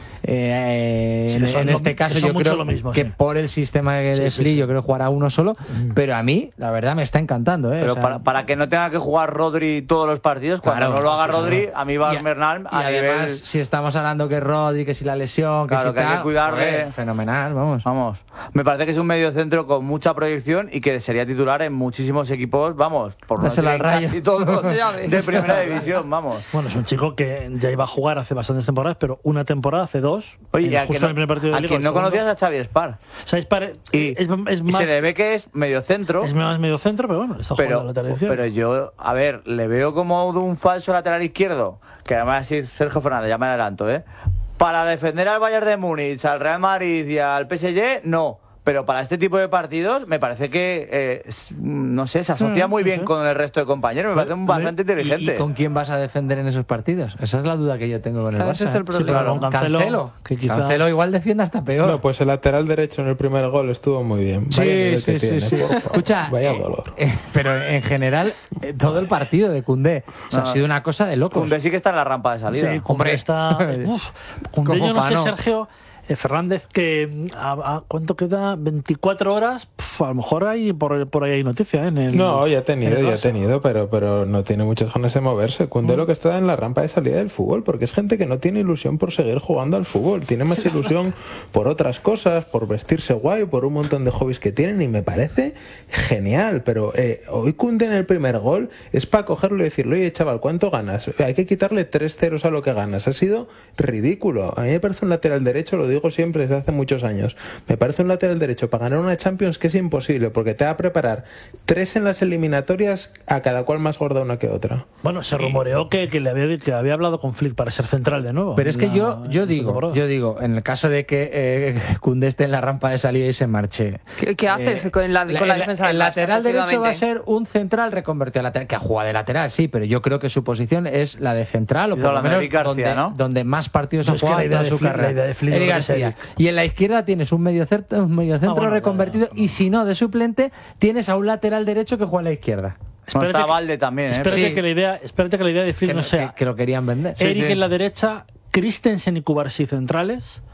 eh, sí, en, en lo, este caso, yo creo mismo, que sí. por el sistema de sí, Flick, sí, sí. yo creo jugar a uno solo. Mm. Pero a mí, la verdad, me está encantando. ¿eh? Pero o sea, para, para que no tenga que jugar Rodri todos los partidos, cuando claro, no lo haga sí, Rodri, sí. a mí va y, Bernal. Y a además, nivel... si estamos hablando que Rodri, que si la lesión, que claro, si que tal, hay que cuidarle. Joder, fenomenal, vamos. Vamos. Me parece que es un mediocentro con mucha proyección y que sería titular en muchísimos equipos, vamos, por no decir casi todos de primera división, vamos. Bueno, es un chico que ya iba a jugar hace bastantes temporadas, pero una temporada, hace dos. Oye, en, justo no, en el primer partido de a Liga. quien no conocías a Xavi Spar. Xavi Spar y, es, es más, y se le ve que es mediocentro. Es más mediocentro, pero bueno, está jugando pero, a la lateral izquierdo. Pero yo, a ver, le veo como de un falso lateral izquierdo, que además es Sergio Fernández, ya me adelanto, ¿eh? Para defender al Bayern de Múnich, al Real Madrid y al P S G, no. Pero para este tipo de partidos me parece que, eh, no sé, se asocia muy bien con el resto de compañeros. Me parece bastante inteligente. ¿Y, ¿Y con quién vas a defender en esos partidos? Esa es la duda que yo tengo con el Barça. Ese es el problema. Sí, claro, Cancelo, Cancelo, que quizá... Cancelo igual defiende hasta peor. No, pues el lateral derecho en el primer gol estuvo muy bien. Sí, Vaya sí, que sí, tiene, sí. por favor. Escucha, vaya eh, dolor. Eh, pero en general, eh, todo el partido de Koundé o sea, no, ha sido una cosa de locos. Koundé sí que está en la rampa de salida. Sí, Koundé está... Uf, Koundé yo no sé, no? Sergio... Eh, Fernández, que a, a ¿cuánto queda? veinticuatro horas, pf, a lo mejor hay por, por ahí hay noticia, ¿eh? En el, no, ya ha tenido, ya ha tenido, pero, pero no tiene muchas ganas de moverse. Koundé mm. lo que está en la rampa de salida del fútbol, porque es gente que no tiene ilusión por seguir jugando al fútbol, tiene más ilusión por otras cosas, por vestirse guay, por un montón de hobbies que tienen, y me parece genial, pero eh, hoy Koundé en el primer gol es para cogerlo y decirle, oye chaval, ¿cuánto ganas? Hay que quitarle tres ceros a lo que ganas, ha sido ridículo. A mí me parece un lateral derecho, lo digo siempre desde hace muchos años, me parece un lateral derecho para ganar una Champions que es imposible, porque te va a preparar tres en las eliminatorias, a cada cual más gorda una que otra. Bueno, se rumoreó que, que le había, que había hablado con Flick para ser central de nuevo. Pero es que la, yo, yo digo, yo digo, en el caso de que eh, Koundé esté en la rampa de salida y se marche. ¿Qué, qué haces eh, con la, con la, la defensa? El, el lateral derecho va a ser un central reconvertido a lateral, que juega de lateral, sí, pero yo creo que su posición es la de central, o por lo menos García, donde, ¿no? donde más partidos ha jugado en toda su carrera. Eric García. Y en la izquierda tienes un medio centro, un medio centro ah, bueno, reconvertido, bueno, bueno. y si no, de suplente, tienes a un lateral derecho que juega en la izquierda. No está Valde también, ¿eh? Espérate, sí. que la idea, espérate que la idea de Flick no sea... Que, que lo querían vender. Eric sí, sí. en la derecha, Christensen y Cubarsí centrales...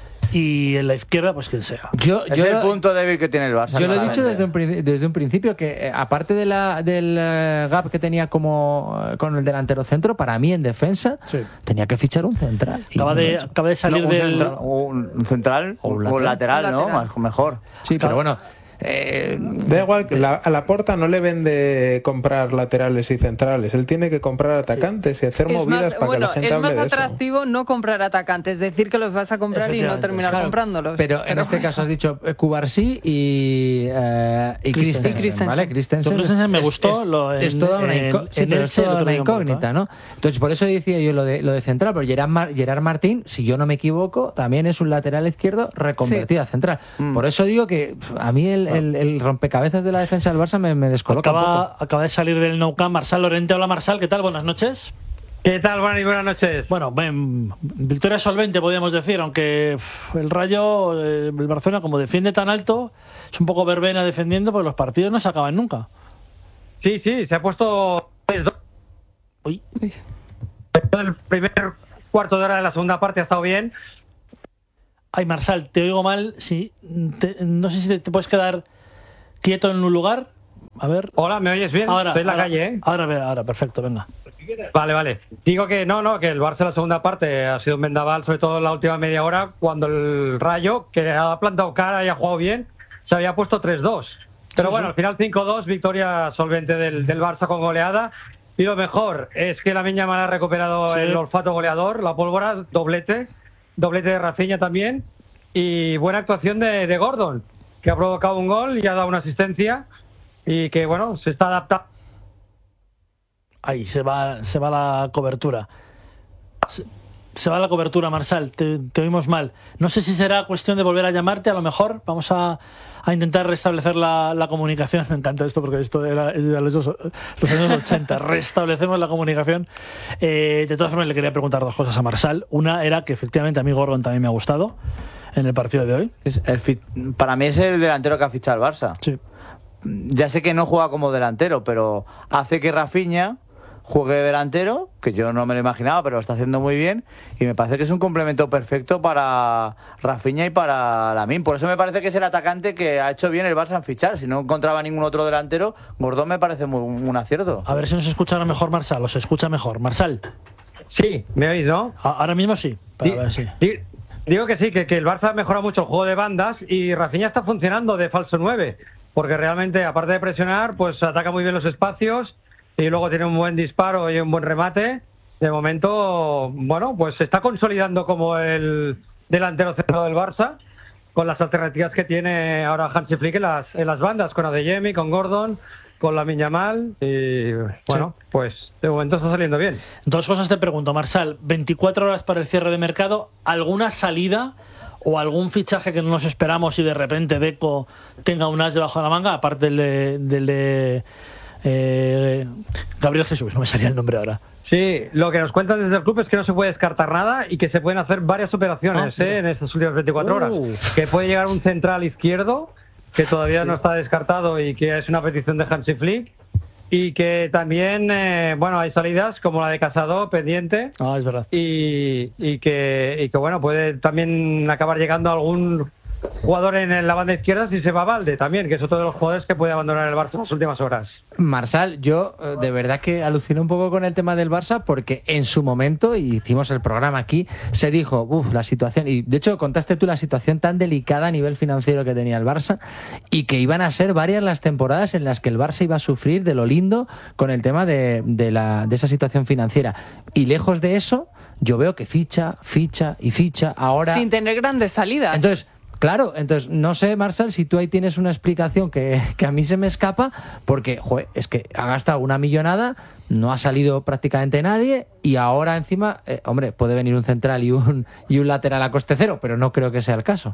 y en la izquierda, pues quien sea. Yo, es yo el lo, punto débil que tiene el Barça. Yo lo he dicho desde un, desde un principio, que eh, aparte de la, del uh, gap que tenía como uh, con el delantero centro, para mí en defensa sí. tenía que fichar un central. Acaba, de, acaba de salir no, un del... Central, un central o un lateral, o lateral, un lateral, ¿no? Más, mejor. Sí, claro. Pero bueno... Eh, da igual, la, a Laporta no le vende comprar laterales y centrales, él tiene que comprar atacantes sí. y hacer es movidas más, para bueno, que la gente hable de eso. Es más atractivo no comprar atacantes, decir que los vas a comprar y no terminar claro, comprándolos. Pero, pero en este caso has dicho Cubarsí y, uh, y Christensen, Christensen, ¿vale? Christensen, Christensen me gustó. Es, lo en, es toda una, inco sí, pero es toda una incógnita, ¿no? Entonces, por eso decía yo lo de, lo de central, pero Gerard, Mar Gerard Martín, si yo no me equivoco, también es un lateral izquierdo reconvertido sí. a central. Mm. Por eso digo que a mí el, el, el rompe cabezas de la defensa del Barça me, me descoloca acaba, un poco. Acaba de salir del Nou Camp Marsal Lorente. Hola Marsal, ¿qué tal? Buenas noches. ¿Qué tal, Juan? Y buenas noches. Bueno, ben, victoria solvente podríamos decir, aunque pff, el Rayo, eh, el Barcelona como defiende tan alto, es un poco verbena defendiendo, pues los partidos no se acaban nunca. Sí, sí, se ha puesto... Uy. El primer cuarto de hora de la segunda parte ha estado bien. Ay, Marsal, te oigo mal. Sí, te, no sé si te, te puedes quedar quieto en un lugar. A ver. Hola, ¿me oyes bien? Ahora, Estoy en la ahora, calle, ¿eh? Ahora, ahora, perfecto, venga. Vale, vale. Digo que no, no, que el Barça en la segunda parte ha sido un vendaval, sobre todo en la última media hora, cuando el Rayo, que ha plantado cara y ha jugado bien, se había puesto tres dos. Pero Sí, bueno, sí. al final cinco dos, victoria solvente del, del Barça con goleada. Y lo mejor es que Lamine Yamal ha recuperado Sí. el olfato goleador, la pólvora, doblete, doblete de Rafinha también. Y buena actuación de, de Gordon, que ha provocado un gol y ha dado una asistencia. Y que, bueno, se está adaptando. Ahí se va, se va la cobertura. Se, se va la cobertura, Marsal. Te, te oímos mal. No sé si será cuestión de volver a llamarte, a lo mejor. Vamos a, a intentar restablecer la, la comunicación. Me encanta esto porque esto era, es de los, los años ochenta. Restablecemos la comunicación. Eh, de todas formas, le quería preguntar dos cosas a Marsal. Una era que efectivamente a mí Gordon también me ha gustado en el partido de hoy. Es el fit- para mí es el delantero que ha fichado el Barça. Sí. Ya sé que no juega como delantero, pero hace que Rafinha juegue de delantero, que yo no me lo imaginaba, pero lo está haciendo muy bien, y me parece que es un complemento perfecto para Rafinha y para Lamine. Por eso me parece que es el atacante que ha hecho bien el Barça en fichar. Si no encontraba ningún otro delantero, Gordón me parece muy, un acierto. A ver si nos escucha ahora mejor Marsal. ¿Os escucha mejor? Marsal. Sí, ¿me oís, no? A- ahora mismo sí. Para ver si. Di- Digo que sí, que, que el Barça mejora mucho el juego de bandas y Rafinha está funcionando de falso nueve, porque realmente, aparte de presionar, pues ataca muy bien los espacios y luego tiene un buen disparo y un buen remate. De momento, bueno, pues se está consolidando como el delantero centrado del Barça, con las alternativas que tiene ahora Hansi Flick en las, en las bandas, con Adeyemi, con Gordon, con Lamine Yamal, y bueno, sí. Pues de momento está saliendo bien. Dos cosas te pregunto, Marsal. veinticuatro horas para el cierre de mercado. ¿Alguna salida o algún fichaje que no nos esperamos y de repente Deco tenga un as debajo de la manga, aparte del de, del de eh, Gabriel Jesús? No me salía el nombre ahora. Sí, lo que nos cuentan desde el club es que no se puede descartar nada y que se pueden hacer varias operaciones ah, eh, en estas últimas veinticuatro horas. Uh. Que puede llegar un central izquierdo, que todavía sí. no está descartado y que es una petición de Hansi Flick. Y que también, eh, bueno, hay salidas como la de Casado pendiente. Ah, es verdad. Y, y, que, y que, bueno, puede también acabar llegando algún jugador en la banda izquierda si se va Valde también, que es otro de los jugadores que puede abandonar el Barça en las últimas horas. Marsal, yo de verdad que alucino un poco con el tema del Barça, porque en su momento, y hicimos el programa aquí, se dijo, uff, la situación, y de hecho contaste tú la situación tan delicada a nivel financiero que tenía el Barça, y que iban a ser varias las temporadas en las que el Barça iba a sufrir de lo lindo con el tema de, de, la, de esa situación financiera. Y lejos de eso, yo veo que ficha, ficha y ficha ahora... Sin tener grandes salidas. Entonces... Claro, entonces no sé, Marsal, si tú ahí tienes una explicación que, que a mí se me escapa, porque joder, es que ha gastado una millonada, no ha salido prácticamente nadie y ahora encima, eh, hombre, puede venir un central y un, y un lateral a coste cero, pero no creo que sea el caso.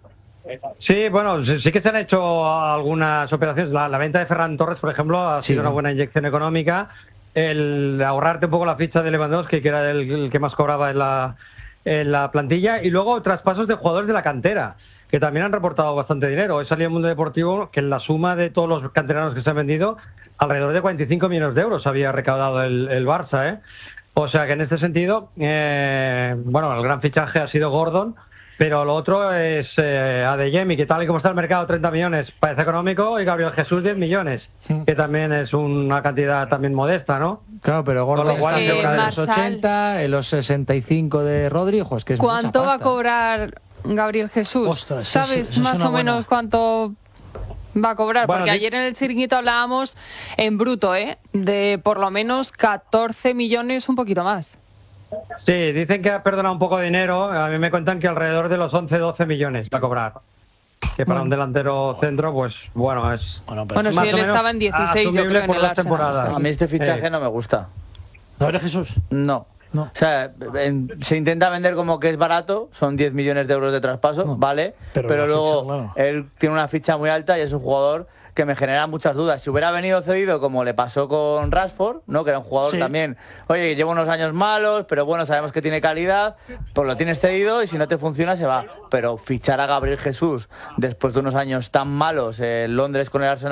Sí, bueno, sí que se han hecho algunas operaciones. La, la venta de Ferran Torres, por ejemplo, ha Sí, sido una ¿no? buena inyección económica. El ahorrarte un poco la ficha de Lewandowski, que era el, el que más cobraba en la... en la plantilla, y luego traspasos de jugadores de la cantera, que también han reportado bastante dinero. He salido en el Mundo Deportivo que en la suma de todos los canteranos que se han vendido, alrededor de cuarenta y cinco millones de euros había recaudado el, el Barça, ¿eh? O sea que en este sentido, eh, bueno, el gran fichaje ha sido Gordon, pero lo otro es eh, Adeyemi, que tal y como está el mercado, treinta millones parece económico, y Gabriel Jesús, diez millones, que también es una cantidad también modesta, ¿no? Claro, pero Gordon está Eh, cerca de los Marsal, ochenta, en los sesenta y cinco de Rodri, jo, es que es mucha ¿cuánto va a pasta. cobrar Gabriel Jesús? Ostras, eso- ¿Sabes eso es más una o menos buena- cuánto va a cobrar? Bueno, Porque di- ayer en el Chiringuito hablábamos en bruto, ¿eh? De por lo menos catorce millones, un poquito más. Sí, dicen que ha perdonado un poco de dinero. A mí me cuentan que alrededor de los once, doce millones va a cobrar. Que para Bueno. un delantero centro, pues bueno, es Bueno, pero Bueno, más si o él menos estaba en dieciséis, yo asumible creo, en por el las Arsenal. temporadas. A mí este fichaje Eh. no me gusta. Gabriel Jesús. No. No. O sea, en- se intenta vender como que es barato, son diez millones de euros de traspaso, No, vale, pero pero, la luego ficha, claro. él tiene una ficha muy alta y es un jugador que me genera muchas dudas. Si hubiera venido cedido como le pasó con Rashford, ¿no? Que era un jugador Sí. también, oye, que lleva unos años malos, pero bueno, sabemos que tiene calidad, pues lo tienes cedido y si no te funciona se va. Pero fichar a Gabriel Jesús después de unos años tan malos en Londres con el Arsenal,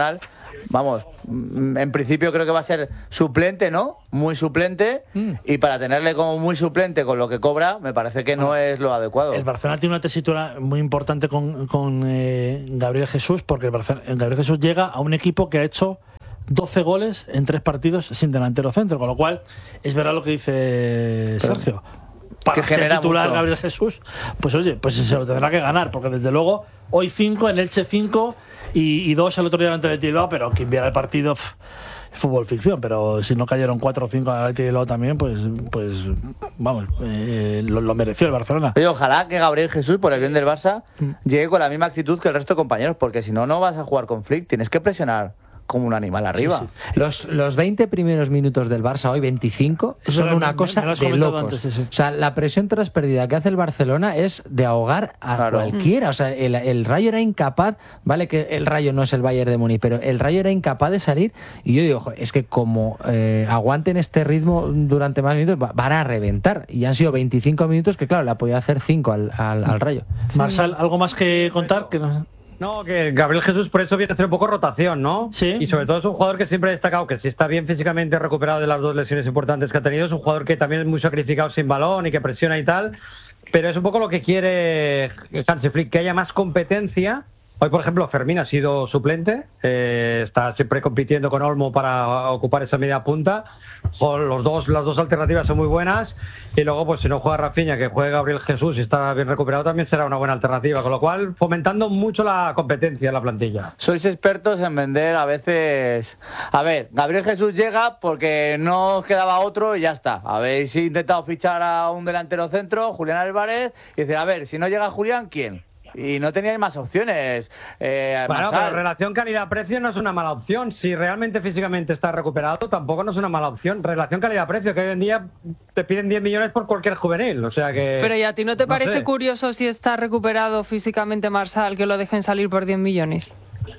vamos, en principio creo que va a ser suplente, ¿no? Muy suplente, mm. y para tenerle como muy suplente con lo que cobra, me parece que no es lo adecuado. El Barcelona tiene una tesitura muy importante con, con eh, Gabriel Jesús, porque el Barcelona, Gabriel Jesús llega a un equipo que ha hecho doce goles en tres partidos sin delantero centro, con lo cual es verdad lo que dice Sergio. Para que ser titular mucho. Gabriel Jesús, pues oye, pues se lo tendrá que ganar, porque desde luego hoy cinco, en Elche cinco y, y dos el otro día ante el Bilbao, pero quien viera el partido, pff, fútbol ficción, pero si no cayeron cuatro o cinco al Bilbao también, pues pues vamos, eh, lo, lo mereció el Barcelona. Oye, ojalá que Gabriel Jesús, por el bien del Barça, mm. llegue con la misma actitud que el resto de compañeros, porque si no, no vas a jugar con Flick, tienes que presionar como un animal arriba. Sí, sí. Los, los veinte primeros minutos del Barça, hoy veinticinco, son una cosa de locos. Antes, sí, sí. O sea, la presión tras pérdida que hace el Barcelona es de ahogar a claro. cualquiera. O sea, el, el Rayo era incapaz, vale que el Rayo no es el Bayern de Múnich, pero el Rayo era incapaz de salir, y yo digo, es que como eh, aguanten este ritmo durante más minutos, van a reventar. Y han sido veinticinco minutos que, claro, le ha podido hacer cinco al, al, al Rayo. Sí. Marsal, ¿algo más que contar? Que no... No, que Gabriel Jesús por eso viene a hacer un poco rotación, ¿no? Sí. Y sobre todo es un jugador que siempre ha destacado que si está bien físicamente recuperado de las dos lesiones importantes que ha tenido, es un jugador que también es muy sacrificado sin balón y que presiona y tal, pero es un poco lo que quiere Hansi Flick, que haya más competencia. Hoy, por ejemplo, Fermín ha sido suplente, eh, está siempre compitiendo con Olmo para ocupar esa media punta. Los dos, las dos alternativas son muy buenas, y luego, pues si no juega Rafinha, que juegue Gabriel Jesús y está bien recuperado, también será una buena alternativa, con lo cual fomentando mucho la competencia en la plantilla. Sois expertos en vender a veces. A ver, Gabriel Jesús llega porque no os quedaba otro y ya está. Habéis intentado fichar a un delantero centro, Julián Álvarez, y decir, a ver, si no llega Julián, ¿quién? Y no teníais más opciones. Eh, bueno, pero relación calidad-precio no es una mala opción. Si realmente físicamente está recuperado, tampoco no es una mala opción. Relación calidad-precio, que hoy en día te piden diez millones por cualquier juvenil. O sea que. Pero ¿y a ti no te no parece sé. curioso si está recuperado físicamente Marsal que lo dejen salir por diez millones?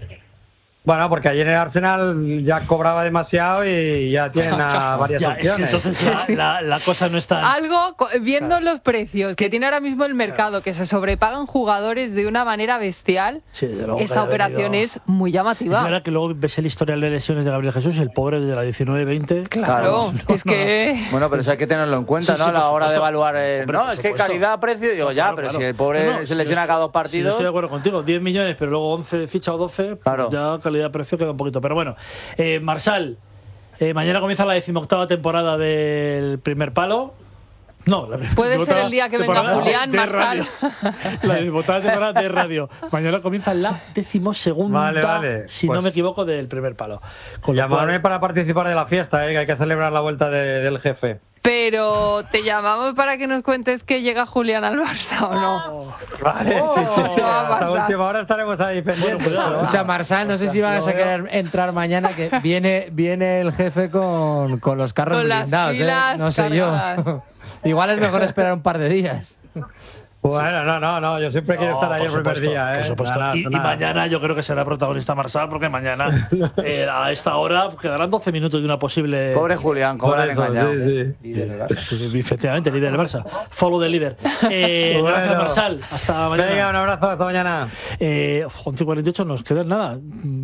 Bueno, porque ayer en el Arsenal ya cobraba demasiado y ya tienen a varias ya, opciones. Es que entonces la, la, la cosa no está... Algo, viendo claro. los precios que tiene ahora mismo el mercado, claro. que se sobrepagan jugadores de una manera bestial, sí, luego esta operación venido... es muy llamativa. Es verdad que luego ves el historial de lesiones de Gabriel Jesús y el pobre de la diecinueve veinte. Claro, no, es que... No. Bueno, pero eso hay que tenerlo en cuenta, sí, ¿no? Sí, a la hora de evaluar... Eh, Hombre, no, es que calidad-precio, digo, ya, claro, pero claro. si el pobre no, no, se lesiona si cada dos partidos... Si estoy de acuerdo contigo, diez millones, pero luego once ficha o doce, claro. ya calidad-precio queda un poquito. Pero bueno, eh, Marsal, eh, mañana comienza la decimoctava temporada del Primer Palo. No, la puede ser el día que venga Julián, Marsal. La decimoctava temporada de radio. Mañana comienza la decimosegunda, vale, vale. si pues, no me equivoco, del Primer Palo. Llamarme cual... para participar de la fiesta, eh, que hay que celebrar la vuelta de, del jefe. Pero te llamamos para que nos cuentes que llega Julián al Barça, ¿o no? Vale, oh, sí, sí. A la última hora estaremos ahí pendientes. Bueno, escucha, Marsal, no sé si vas a querer entrar mañana, que viene viene el jefe con, con los carros con blindados, ¿eh? No sé cargadas. yo. Igual es mejor esperar un par de días. Bueno, no, no, no, yo siempre no, quiero estar ahí el primer día, ¿eh? Por supuesto. Nada, y, nada. y mañana yo creo que será protagonista Marsal, porque mañana eh, a esta hora quedarán doce minutos de una posible... Pobre Julián, cómo le han engañado. Sí, sí. Líder del Barça. Efectivamente, líder del Barça. Follow the líder. Eh, bueno. Gracias, Marsal. Hasta mañana. Venga, un abrazo, hasta mañana. Eh, once y cuarenta y ocho nos quedan nada.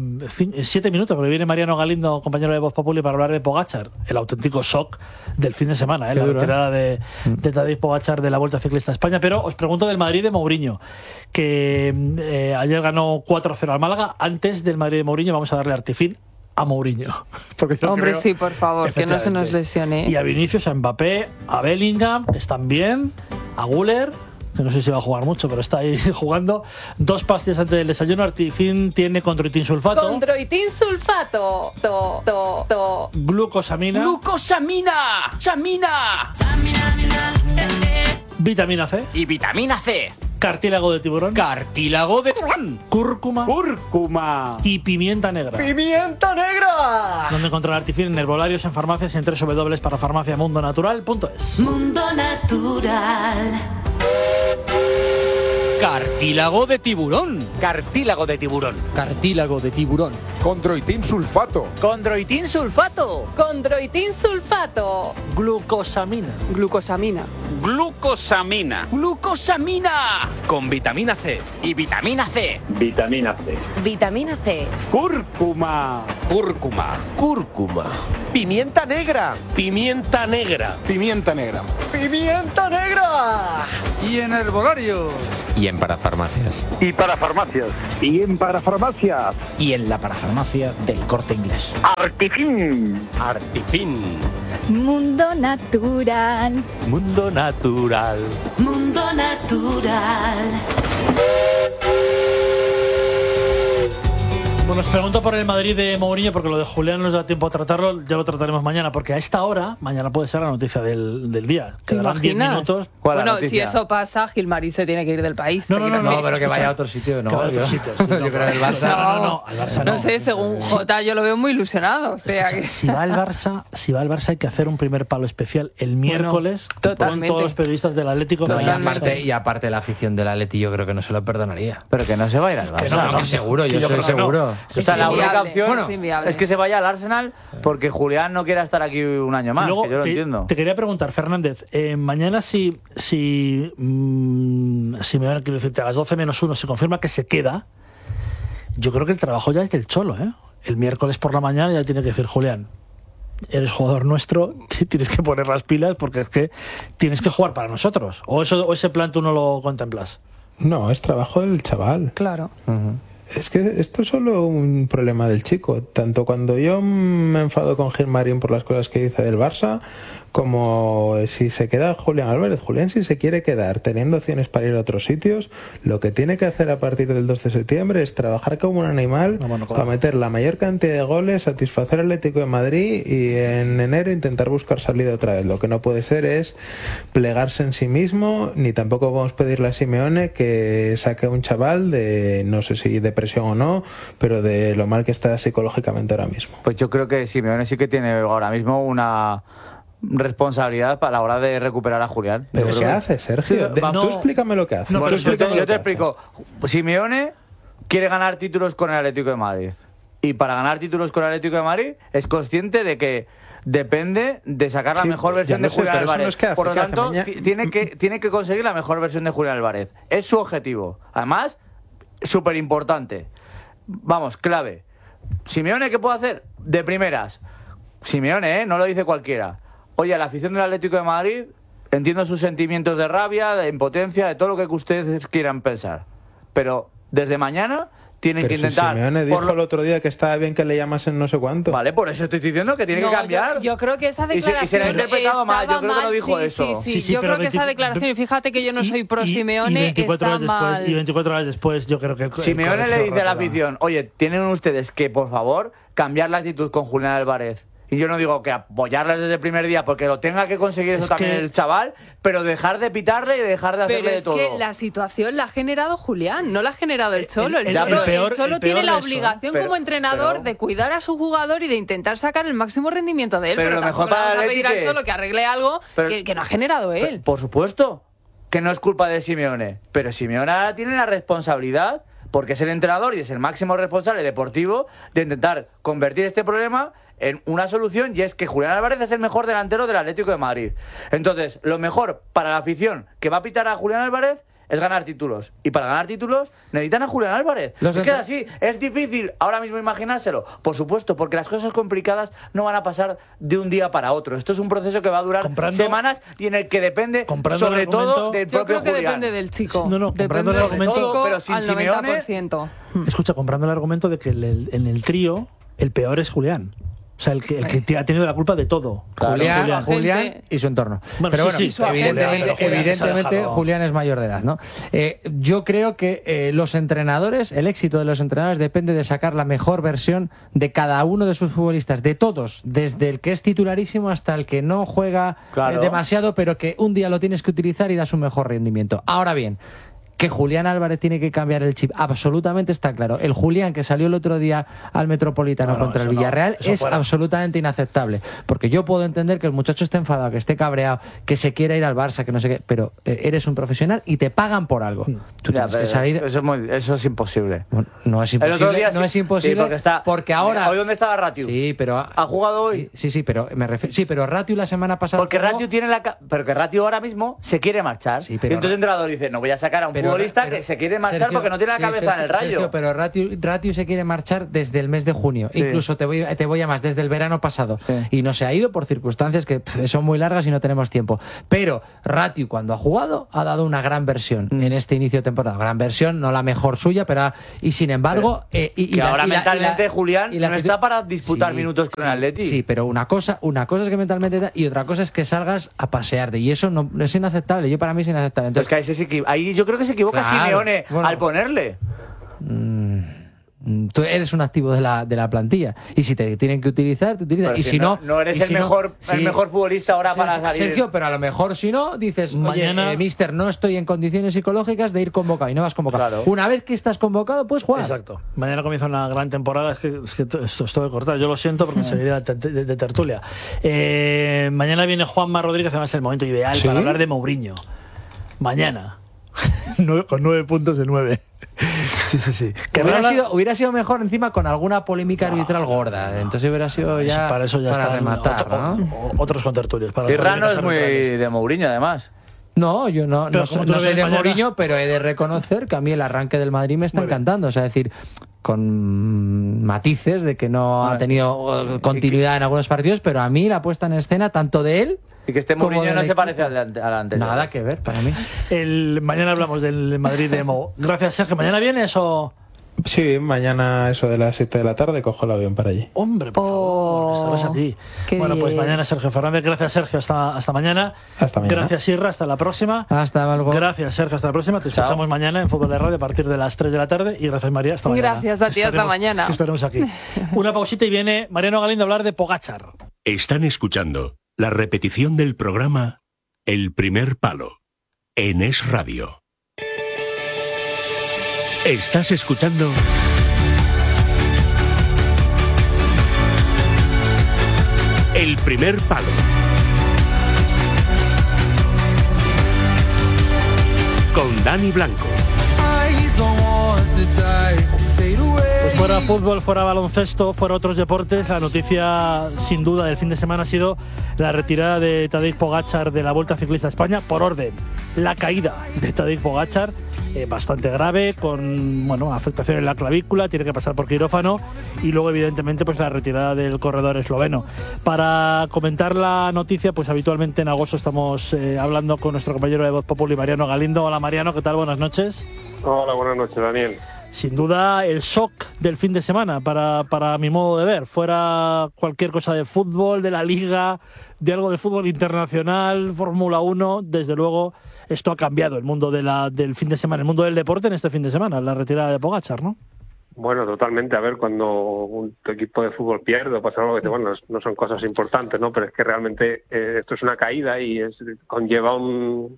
Siete minutos, porque viene Mariano Galindo, compañero de Voz Populi, para hablar de Pogačar, el auténtico shock del fin de semana, ¿eh? la duro, retirada ¿eh? de, de Tadej Pogačar de la Vuelta Ciclista a España. Pero os pregunto del Madrid de Mourinho, que eh, ayer ganó cuatro cero al Málaga. Antes del Madrid de Mourinho vamos a darle artifín a Mourinho. Hombre, creo, sí, por favor, que no se nos lesione. Y a Vinicius, a Mbappé, a Bellingham, que están bien, a Güler, que no sé si va a jugar mucho, pero está ahí jugando. Dos pastillas antes del desayuno. Artifin tiene condroitin sulfato. Condroitin sulfato. To, to, to. Glucosamina. Glucosamina. Samina. Vitamina C. Y vitamina C. Cartílago de tiburón. Cartílago de tiburón. Cúrcuma. Cúrcuma. Y pimienta negra. ¡Pimienta negra! Donde encontrar Artifin en herbolarios, en farmacias y en doble u doble u doble u punto parafarmacia mundo natural punto es. Mundo Natural. Cartílago de tiburón. Cartílago de tiburón. Cartílago de tiburón. Condroitin sulfato. Condroitin sulfato. Condroitin sulfato. Glucosamina. Glucosamina. Glucosamina. Glucosamina. Con vitamina C. Y vitamina C. Vitamina C. Vitamina C. Cúrcuma. Cúrcuma. Cúrcuma. Pimienta negra. Pimienta negra. Pimienta negra. Pimienta negra. Y en herbolario. Y en parafarmacias. Y para farmacias. Y en parafarmacias. Y en la parafarmacia del Corte Inglés. Artifin. Artifin. Mundo natural. Mundo natural. Mundo natural. Bueno, os pregunto por el Madrid de Mourinho, porque lo de Julián no nos da tiempo a tratarlo, ya lo trataremos mañana, porque a esta hora, mañana puede ser la noticia del, del día. Quedarán diez minutos. Bueno, si eso pasa, Gilmarí se tiene que ir del país. No, no, no, no, pero que vaya a otro sitio, no. Que vaya a otro yo, sitio, sí, no, yo creo que el Barça... No, no, no, al Barça no. No sé, según Jota yo lo veo muy ilusionado. O sea que... Si va al Barça, si va al Barça hay que hacer un primer palo especial el miércoles bueno, con todos los periodistas del Atlético. No, y, aparte, y aparte la afición del Atleti yo creo que no se lo perdonaría. Pero que no se va a ir al Barça. Que no, no, que seguro, yo, yo soy seguro. No. O sea, la única opción bueno, es, es que se vaya al Arsenal porque Julián no quiera estar aquí un año más, luego, que yo lo te, entiendo. Te quería preguntar, Fernández, eh, mañana si si, mmm, si me van a quiero decirte a las doce menos uno se confirma que se queda, yo creo que el trabajo ya es del Cholo, ¿eh? El miércoles por la mañana ya tiene que decir, Julián, eres jugador nuestro, tienes que poner las pilas porque es que tienes que jugar para nosotros. ¿O eso o ese plan tú no lo contemplas? No, es trabajo del chaval. Claro. Uh-huh. Es que esto es solo un problema del chico. Tanto cuando yo me enfado con Gilmarín por las cosas que dice del Barça, como si se queda Julián Álvarez. Julián, si se quiere quedar teniendo opciones para ir a otros sitios, lo que tiene que hacer a partir del dos de septiembre es trabajar como un animal no, bueno, claro. para meter la mayor cantidad de goles, satisfacer al Atlético de Madrid y en enero intentar buscar salida otra vez. Lo que no puede ser es plegarse en sí mismo, ni tampoco vamos a pedirle a Simeone que saque a un chaval de, no sé si depresión o no, pero de lo mal que está psicológicamente ahora mismo. Pues yo creo que Simeone sí que tiene ahora mismo una responsabilidad para la hora de recuperar a Julián. ¿Pero qué hace, Sergio? De, no, tú explícame lo que hace. No, bueno, yo te, yo te explico. Simeone quiere ganar títulos con el Atlético de Madrid. Y para ganar títulos con el Atlético de Madrid es consciente de que depende de sacar la sí, mejor versión de sé, Julián Álvarez. No es que hace, Por lo tanto, tiene que, tiene que conseguir la mejor versión de Julián Álvarez. Es su objetivo. Además, súper importante. Vamos, clave. Simeone, ¿qué puede hacer? De primeras. Simeone, ¿eh? No lo dice cualquiera. Oye, la afición del Atlético de Madrid, entiendo sus sentimientos de rabia, de impotencia, de todo lo que ustedes quieran pensar. Pero desde mañana tienen Pero que intentar... Si Simeone dijo por lo... el otro día que estaba bien que le llamasen no sé cuánto. Vale, por eso estoy diciendo que tiene no, que cambiar. Yo, yo creo que esa declaración y se, y se le ha interpretado mal, yo creo mal, que no dijo sí, eso. Sí, sí, sí, sí yo creo veinte, que esa declaración, y fíjate que yo no soy pro Simeone, y veinticuatro está horas mal. Después, y veinticuatro horas después yo creo que... Simeone le dice a la afición, oye, tienen ustedes que, por favor, cambiar la actitud con Julián Álvarez. Y yo no digo que apoyarlas desde el primer día porque lo tenga que conseguir eso es también que... el chaval, pero dejar de pitarle y dejar de hacerle pero de es todo. Que la situación la ha generado Julián, no la ha generado el Cholo. El, el, Cholo, el peor, el Cholo el tiene la eso, obligación pero, como entrenador pero, de cuidar a su jugador y de intentar sacar el máximo rendimiento de él. Pero, pero lo mejor para vamos a pedir al es... Cholo que arregle algo pero, que, que no ha generado él. Pero, por supuesto que no es culpa de Simeone, pero Simeone ahora tiene la responsabilidad, porque es el entrenador y es el máximo responsable deportivo, de intentar convertir este problema en una solución, y es que Julián Álvarez es el mejor delantero del Atlético de Madrid. Entonces, lo mejor para la afición que va a pitar a Julián Álvarez es ganar títulos. Y para ganar títulos necesitan a Julián Álvarez. Los es que es así, es difícil ahora mismo imaginárselo. Por supuesto, porque las cosas complicadas no van a pasar de un día para otro. Esto es un proceso que va a durar comprando, semanas y en el que depende sobre todo del yo propio creo que Julián. depende del chico. No, no, comprando el argumento, chico pero sin al Simeone, noventa por ciento. Escucha, comprando el argumento de que el, en el trío el peor es Julián. O sea, el que, el que ha tenido la culpa de todo. Claro, Julián, Julián. Julián y su entorno. Bueno, pero bueno, sí, sí, evidentemente, Julián, evidentemente Julián es mayor de edad, ¿no? Eh, yo creo que eh, los entrenadores, el éxito de los entrenadores depende de sacar la mejor versión de cada uno de sus futbolistas, de todos, desde el que es titularísimo hasta el que no juega claro. eh, demasiado, pero que un día lo tienes que utilizar y da su mejor rendimiento. Ahora bien, Que Julián Álvarez tiene que cambiar el chip, absolutamente está claro. El Julián que salió el otro día al Metropolitano no, no, contra el Villarreal no, es fuera. absolutamente inaceptable. Porque yo puedo entender que el muchacho esté enfadado, que esté cabreado, que se quiera ir al Barça, que no sé qué, pero eh, eres un profesional y te pagan por algo. Tú ya, tienes que salir... eso, es muy, eso es imposible. Bueno, no es imposible, día, no sí, es imposible sí, porque, está, porque ahora... ¿Hoy dónde estaba Ratiu? Sí, pero... ¿Ha jugado hoy? Sí, sí, sí, pero me refiero... Sí, pero Ratiu la semana pasada... Porque jugó... Ratiu tiene la... Pero que Ratiu ahora mismo se quiere marchar. Sí, pero... Y entonces el entrenador dice, no voy a sacar a un pero, futbolista pero, que se quiere marchar Sergio, porque no tiene la cabeza sí, Sergio, en el Rayo. Sergio, pero Ratiu, Ratiu se quiere marchar desde el mes de junio. Sí. Incluso te voy, te voy a más, desde el verano pasado. Sí. Y no se ha ido por circunstancias que pff, son muy largas y no tenemos tiempo. Pero Ratiu, cuando ha jugado, ha dado una gran versión mm. en este inicio de temporada. Gran versión, no la mejor suya, pero... Y sin embargo... Pero, eh, y, que y la, ahora y la, mentalmente y la, Julián y la, no está para disputar sí, minutos con sí, el Atleti. Sí, pero una cosa, una cosa es que mentalmente... Y otra cosa es que salgas a pasearte. Y eso no es inaceptable. Yo para mí es inaceptable. Entonces, pues que ahí, se, ahí yo creo que se equivoca claro, Simeone bueno, al ponerle. Tú eres un activo de la, de la plantilla y si te tienen que utilizar, te utilizan. Pero y si, si no, no, no eres el, si mejor, no, el sí, mejor futbolista ahora sí, para salir. Sergio, pero a lo mejor si no, dices, Mañana... oye, eh, mister, no estoy en condiciones psicológicas de ir convocado y no vas convocado. Claro. Una vez que estás convocado, puedes jugar. Exacto. Mañana comienza una gran temporada. Es que, es que esto, esto de cortar, yo lo siento porque me seguiría de, de, de tertulia. Eh, mañana viene Juanma Rodríguez, además es el momento ideal ¿Sí? para hablar de Mourinho. Mañana. Con nueve puntos de nueve. Sí, sí, sí. Que hubiera, hablar... sido, hubiera sido mejor encima con alguna polémica arbitral no, gorda. Entonces hubiera sido ya para, eso ya para está rematar, otro, ¿no? Otros contertulios. Y Rano es muy de Mourinho, además. No, yo no, no, no, no soy de mañana... Mourinho, pero he de reconocer que a mí el arranque del Madrid me está muy encantando. Bien. O sea, es decir, con matices de que no bueno, ha tenido continuidad en algunos partidos, pero a mí la puesta en escena, tanto de él... Y que este Mourinho no se parece al, al anterior. Nada que ver, para mí. El, mañana hablamos del Madrid de Mo. Gracias, Sergio. ¿Mañana vienes o...? Sí, mañana eso de las siete de la tarde cojo el avión para allí. Hombre, por oh, favor, estarás aquí. Bueno, pues mañana Sergio Fernández. Gracias, Sergio. Hasta, hasta mañana. Hasta mañana. Gracias, Irra. Hasta la próxima. Hasta luego. Gracias, Sergio. Hasta la próxima. Te Chao. escuchamos mañana en Fútbol de Radio a partir de las tres de la tarde. Y gracias, María. Hasta mañana. Gracias a ti. Estaremos, hasta mañana. Estaremos aquí. Una pausita y viene Mariano Galindo a hablar de Pogačar. Están escuchando la repetición del programa El Primer Palo en Es Radio. Estás escuchando El Primer Palo. Con Dani Blanco. Pues fuera fútbol, fuera baloncesto, fuera otros deportes, la noticia sin duda del fin de semana ha sido la retirada de Tadej Pogačar de la Vuelta Ciclista a España por orden. La caída de Tadej Pogačar, eh, bastante grave, con bueno, afectación en la clavícula, tiene que pasar por quirófano y luego evidentemente pues la retirada del corredor esloveno. Para comentar la noticia, pues habitualmente en agosto estamos eh, hablando con nuestro compañero de Voz Populi, Mariano Galindo. Hola Mariano, ¿qué tal? Buenas noches. Hola, buenas noches, Daniel. Sin duda el shock del fin de semana para, para mi modo de ver, fuera cualquier cosa de fútbol, de la Liga, de algo de fútbol internacional, Fórmula uno, desde luego esto ha cambiado el mundo de la, del fin de semana, el mundo del deporte en este fin de semana, la retirada de Pogačar, ¿no? Bueno, totalmente. A ver, cuando un tu equipo de fútbol pierde o pasa algo que te, bueno, no son cosas importantes, ¿no? Pero es que realmente eh, esto es una caída y es, conlleva un...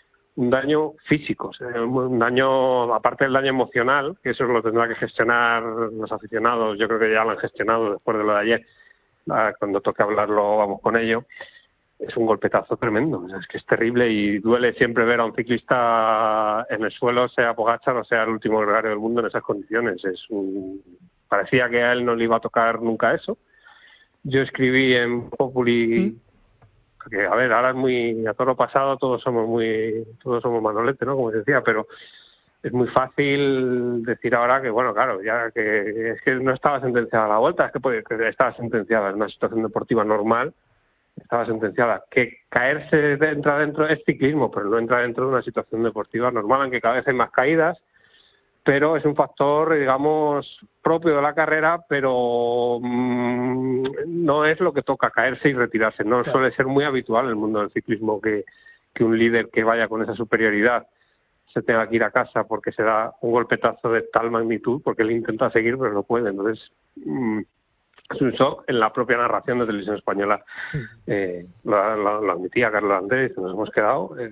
un daño físico, un daño, aparte del daño emocional, que eso lo tendrá que gestionar los aficionados, yo creo que ya lo han gestionado después de lo de ayer, cuando toque hablarlo vamos con ello, es un golpetazo tremendo, es que es terrible y duele siempre ver a un ciclista en el suelo, sea Pogačar o sea el último gregario del mundo en esas condiciones. Es un... Parecía que a él no le iba a tocar nunca eso. Yo escribí en Populi... ¿Mm? Que a ver, ahora es muy a todo lo pasado, todos somos muy todos somos manolete, ¿no? Como se decía, pero es muy fácil decir ahora que, bueno, claro, ya que es que no estaba sentenciada la Vuelta, es que, puede, que estaba sentenciada en una situación deportiva normal, estaba sentenciada. Que caerse entra dentro es ciclismo, pero no entra dentro de una situación deportiva normal, aunque cada vez hay más caídas, pero es un factor, digamos, propio de la carrera, pero mmm, no es lo que toca, caerse y retirarse. No claro. Suele ser muy habitual en el mundo del ciclismo que, que un líder que vaya con esa superioridad se tenga que ir a casa porque se da un golpetazo de tal magnitud, porque él intenta seguir pero no puede. Entonces, mmm, es un shock. En la propia narración de Televisión Española eh, lo, lo, lo admitía Carlos Andrés, nos hemos quedado... Eh,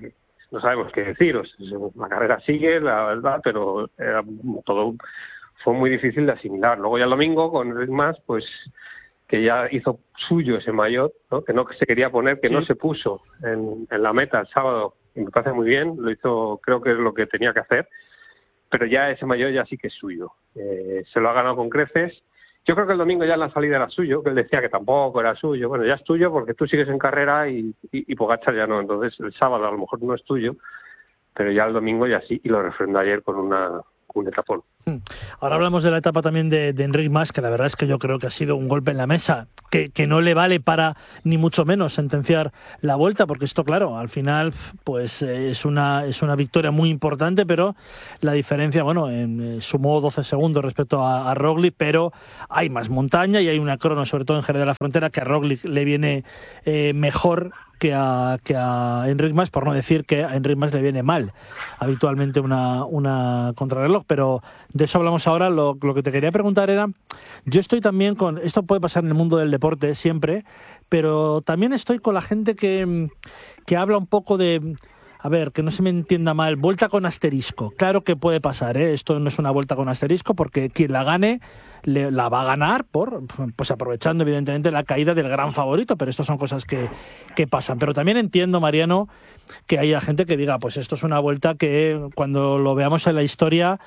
no sabemos qué decir. O sea, la carrera sigue, la verdad, pero era todo fue muy difícil de asimilar. Luego ya el domingo, con Enric Mas, pues que ya hizo suyo ese maillot, ¿no? Que no se quería poner, que sí. no se puso en, en la meta el sábado, y me parece muy bien, lo hizo, creo que es lo que tenía que hacer, pero ya ese maillot ya sí que es suyo. Eh, se lo ha ganado con creces. Yo creo que el domingo ya en la salida era suyo, que él decía que tampoco era suyo. Bueno, ya es tuyo porque tú sigues en carrera y, y, y Pogačar ya no. Entonces el sábado a lo mejor no es tuyo, pero ya el domingo ya sí, y lo refrendó ayer con una un etapón. Ahora hablamos de la etapa también de, de Enric Mas, que la verdad es que yo creo que ha sido un golpe en la mesa, que, que no le vale para ni mucho menos sentenciar la vuelta, porque esto, claro, al final pues eh, es una es una victoria muy importante, pero la diferencia, bueno, en, eh, sumó doce segundos respecto a, a Roglic, pero hay más montaña y hay una crono, sobre todo en Jerez de la Frontera, que a Roglic le viene eh, mejor que a, que a Enric Mas, por no decir que a Enric Mas le viene mal habitualmente una, una contrarreloj, pero de eso hablamos ahora. Lo, lo que te quería preguntar era, yo estoy también con, esto puede pasar en el mundo del deporte siempre, pero también estoy con la gente que, que habla un poco de, a ver, que no se me entienda mal, vuelta con asterisco. Claro que puede pasar, ¿eh? Esto no es una vuelta con asterisco, porque quien la gane le, la va a ganar por, pues aprovechando evidentemente la caída del gran favorito, pero estas son cosas que, que pasan. Pero también entiendo, Mariano, que haya gente que diga, pues esto es una vuelta que cuando lo veamos en la historia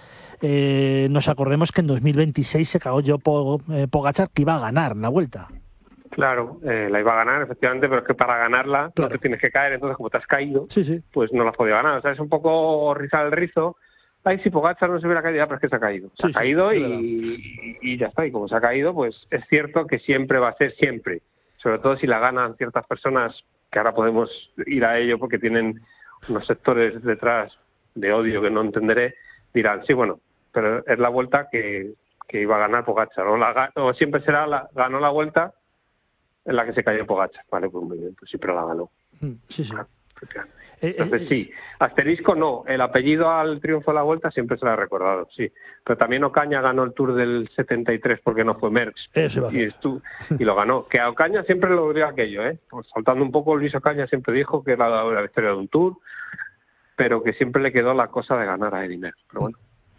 eh, nos acordemos que en dos mil veintiséis se cagó yo eh, Pogačar, que iba a ganar la vuelta. Claro, eh, la iba a ganar, efectivamente, pero es que para ganarla claro. no te tienes que caer, entonces como te has caído, sí, sí. pues no la has podido ganar. O sea, es un poco rizar el rizo. Ay, si Pogačar no se hubiera caído, pero es que se ha caído. Se sí, ha caído sí, y, y ya está. Y como se ha caído, pues es cierto que siempre va a ser siempre. Sobre todo si la ganan ciertas personas, que ahora podemos ir a ello porque tienen unos sectores detrás de odio que no entenderé, dirán, sí, bueno, pero es la vuelta que, que iba a ganar Pogačar. O, la, o siempre será, la, ganó la vuelta en la que se cayó Pogačar. Vale, pues muy bien, pues siempre la ganó. Sí, sí. Entonces sí, asterisco no, el apellido al triunfo de la Vuelta siempre se lo ha recordado, sí. Pero también Ocaña ganó el Tour del setenta y tres porque no fue Merckx y, estu- y lo ganó. Que a Ocaña siempre lo dio aquello, ¿eh? Pues saltando un poco, Luis Ocaña siempre dijo que era la victoria de un Tour, pero que siempre le quedó la cosa de ganar a Eddy Merckx, pero bueno.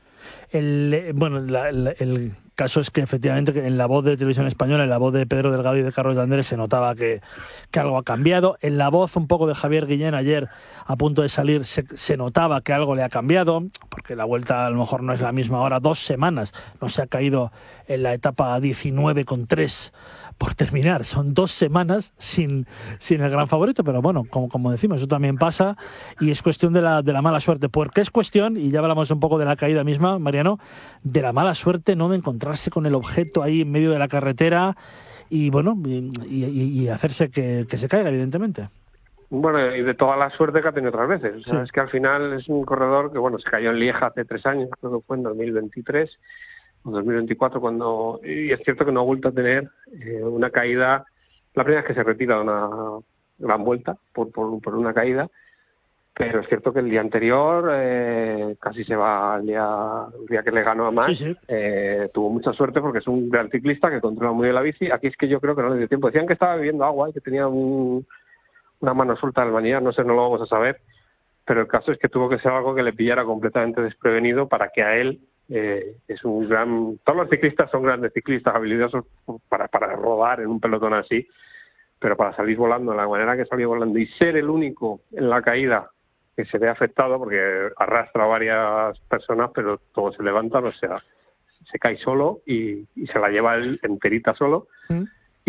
El, bueno, la, la, el caso es que efectivamente en la voz de Televisión Española, en la voz de Pedro Delgado y de Carlos de Andrés se notaba que, que algo ha cambiado. En la voz un poco de Javier Guillén ayer a punto de salir se, se notaba que algo le ha cambiado, porque la vuelta a lo mejor no es la misma ahora, dos semanas, no se ha caído en la etapa diecinueve con tres por terminar, son dos semanas sin, sin el gran favorito, pero bueno, como, como decimos, eso también pasa y es cuestión de la, de la mala suerte, porque es cuestión, y ya hablamos un poco de la caída misma, Mariano, de la mala suerte, no de encontrarse con el objeto ahí en medio de la carretera y bueno, y, y, y hacerse que, que se caiga, evidentemente. Bueno, y de toda la suerte que ha tenido otras veces, o sea, sí. Es que al final es un corredor que, bueno, se cayó en Lieja hace tres años, creo que fue en dos mil veintitrés, dos mil veinticuatro, cuando y es cierto que no ha vuelto a tener eh, una caída, la primera vez que se retira de una gran vuelta por, por, por una caída, pero es cierto que el día anterior eh, casi se va el día, el día que le ganó a Mas, sí, sí. Eh, tuvo mucha suerte porque es un gran ciclista que controla muy bien la bici. Aquí es que yo creo que no le dio tiempo, decían que estaba bebiendo agua y que tenía un, una mano suelta al manillar, no sé, no lo vamos a saber, pero el caso es que tuvo que ser algo que le pillara completamente desprevenido para que a él Eh, es un gran, todos los ciclistas son grandes ciclistas, habilidosos para, para rodar en un pelotón así, pero para salir volando de la manera que salió volando y ser el único en la caída que se ve afectado, porque arrastra a varias personas, pero todo se levanta, o sea, se cae solo y, y se la lleva él enterita solo. ¿Mm?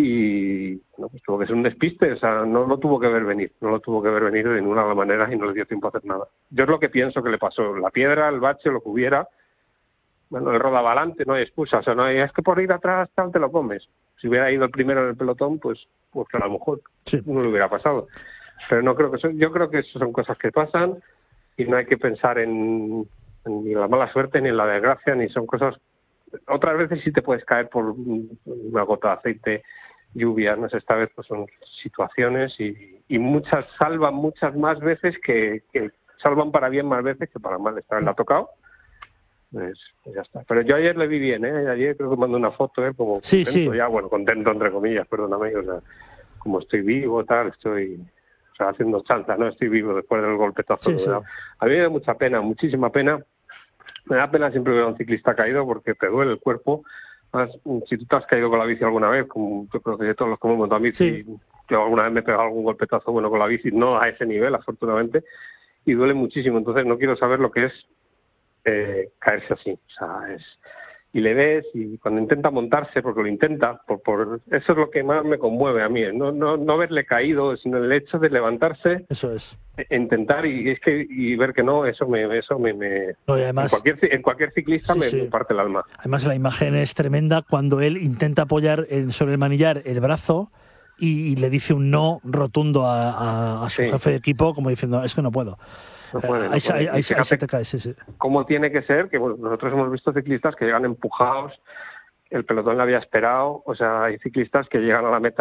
Y bueno, pues tuvo que ser un despiste, o sea, no lo tuvo que ver venir, no lo tuvo que ver venir de ninguna manera y no le dio tiempo a hacer nada. Yo es lo que pienso que le pasó, la piedra, el bache, lo que hubiera. Bueno, el rodaba adelante, no hay excusa, o sea, no hay, es que por ir atrás tal te lo comes. Si hubiera ido el primero en el pelotón, pues, pues a lo mejor sí. No le hubiera pasado. Pero no creo que son, yo creo que eso son cosas que pasan y no hay que pensar en, en ni la mala suerte ni en la desgracia, ni son cosas. Otras veces sí te puedes caer por una gota de aceite, lluvia, no sé, esta vez pues son situaciones y, y muchas salvan muchas más veces que, que salvan para bien más veces que para mal. Esta vez la ha tocado. Pues, pues ya está. Pero yo ayer le vi bien, ¿eh? Ayer creo que mandó una foto, ¿eh? Como sí, contento, sí. ya, bueno, contento entre comillas, perdóname, o sea, como estoy vivo, tal, estoy o sea, haciendo chanza, no estoy vivo después del golpetazo. Sí, sí. A mí me da mucha pena, muchísima pena. Me da pena siempre ver a un ciclista caído porque te duele el cuerpo. Además, si tú te has caído con la bici alguna vez, como yo creo que todos los que hemos montado bici, sí. Yo alguna vez me he pegado algún golpetazo bueno con la bici, no a ese nivel, afortunadamente, y duele muchísimo. Entonces no quiero saber lo que es eh, caerse así. O sea, es... Y le ves, y cuando intenta montarse, porque lo intenta, por, por eso es lo que más me conmueve a mí, no, no, no verle caído, sino el hecho de levantarse, eso es, e intentar y es que y ver que no, eso me, eso me, me no, y además, en cualquier en cualquier ciclista sí, me, sí. me parte el alma. Además la imagen es tremenda cuando él intenta apoyar en, sobre el manillar el brazo y, y le dice un no rotundo a, a, a su sí. jefe de equipo, como diciendo es que no puedo. No puede, no ahí, puede. ahí, ahí, ahí se te cae, sí, sí. ¿Cómo tiene que ser? Que bueno, nosotros hemos visto ciclistas que llegan empujados, el pelotón le había esperado, o sea, hay ciclistas que llegan a la meta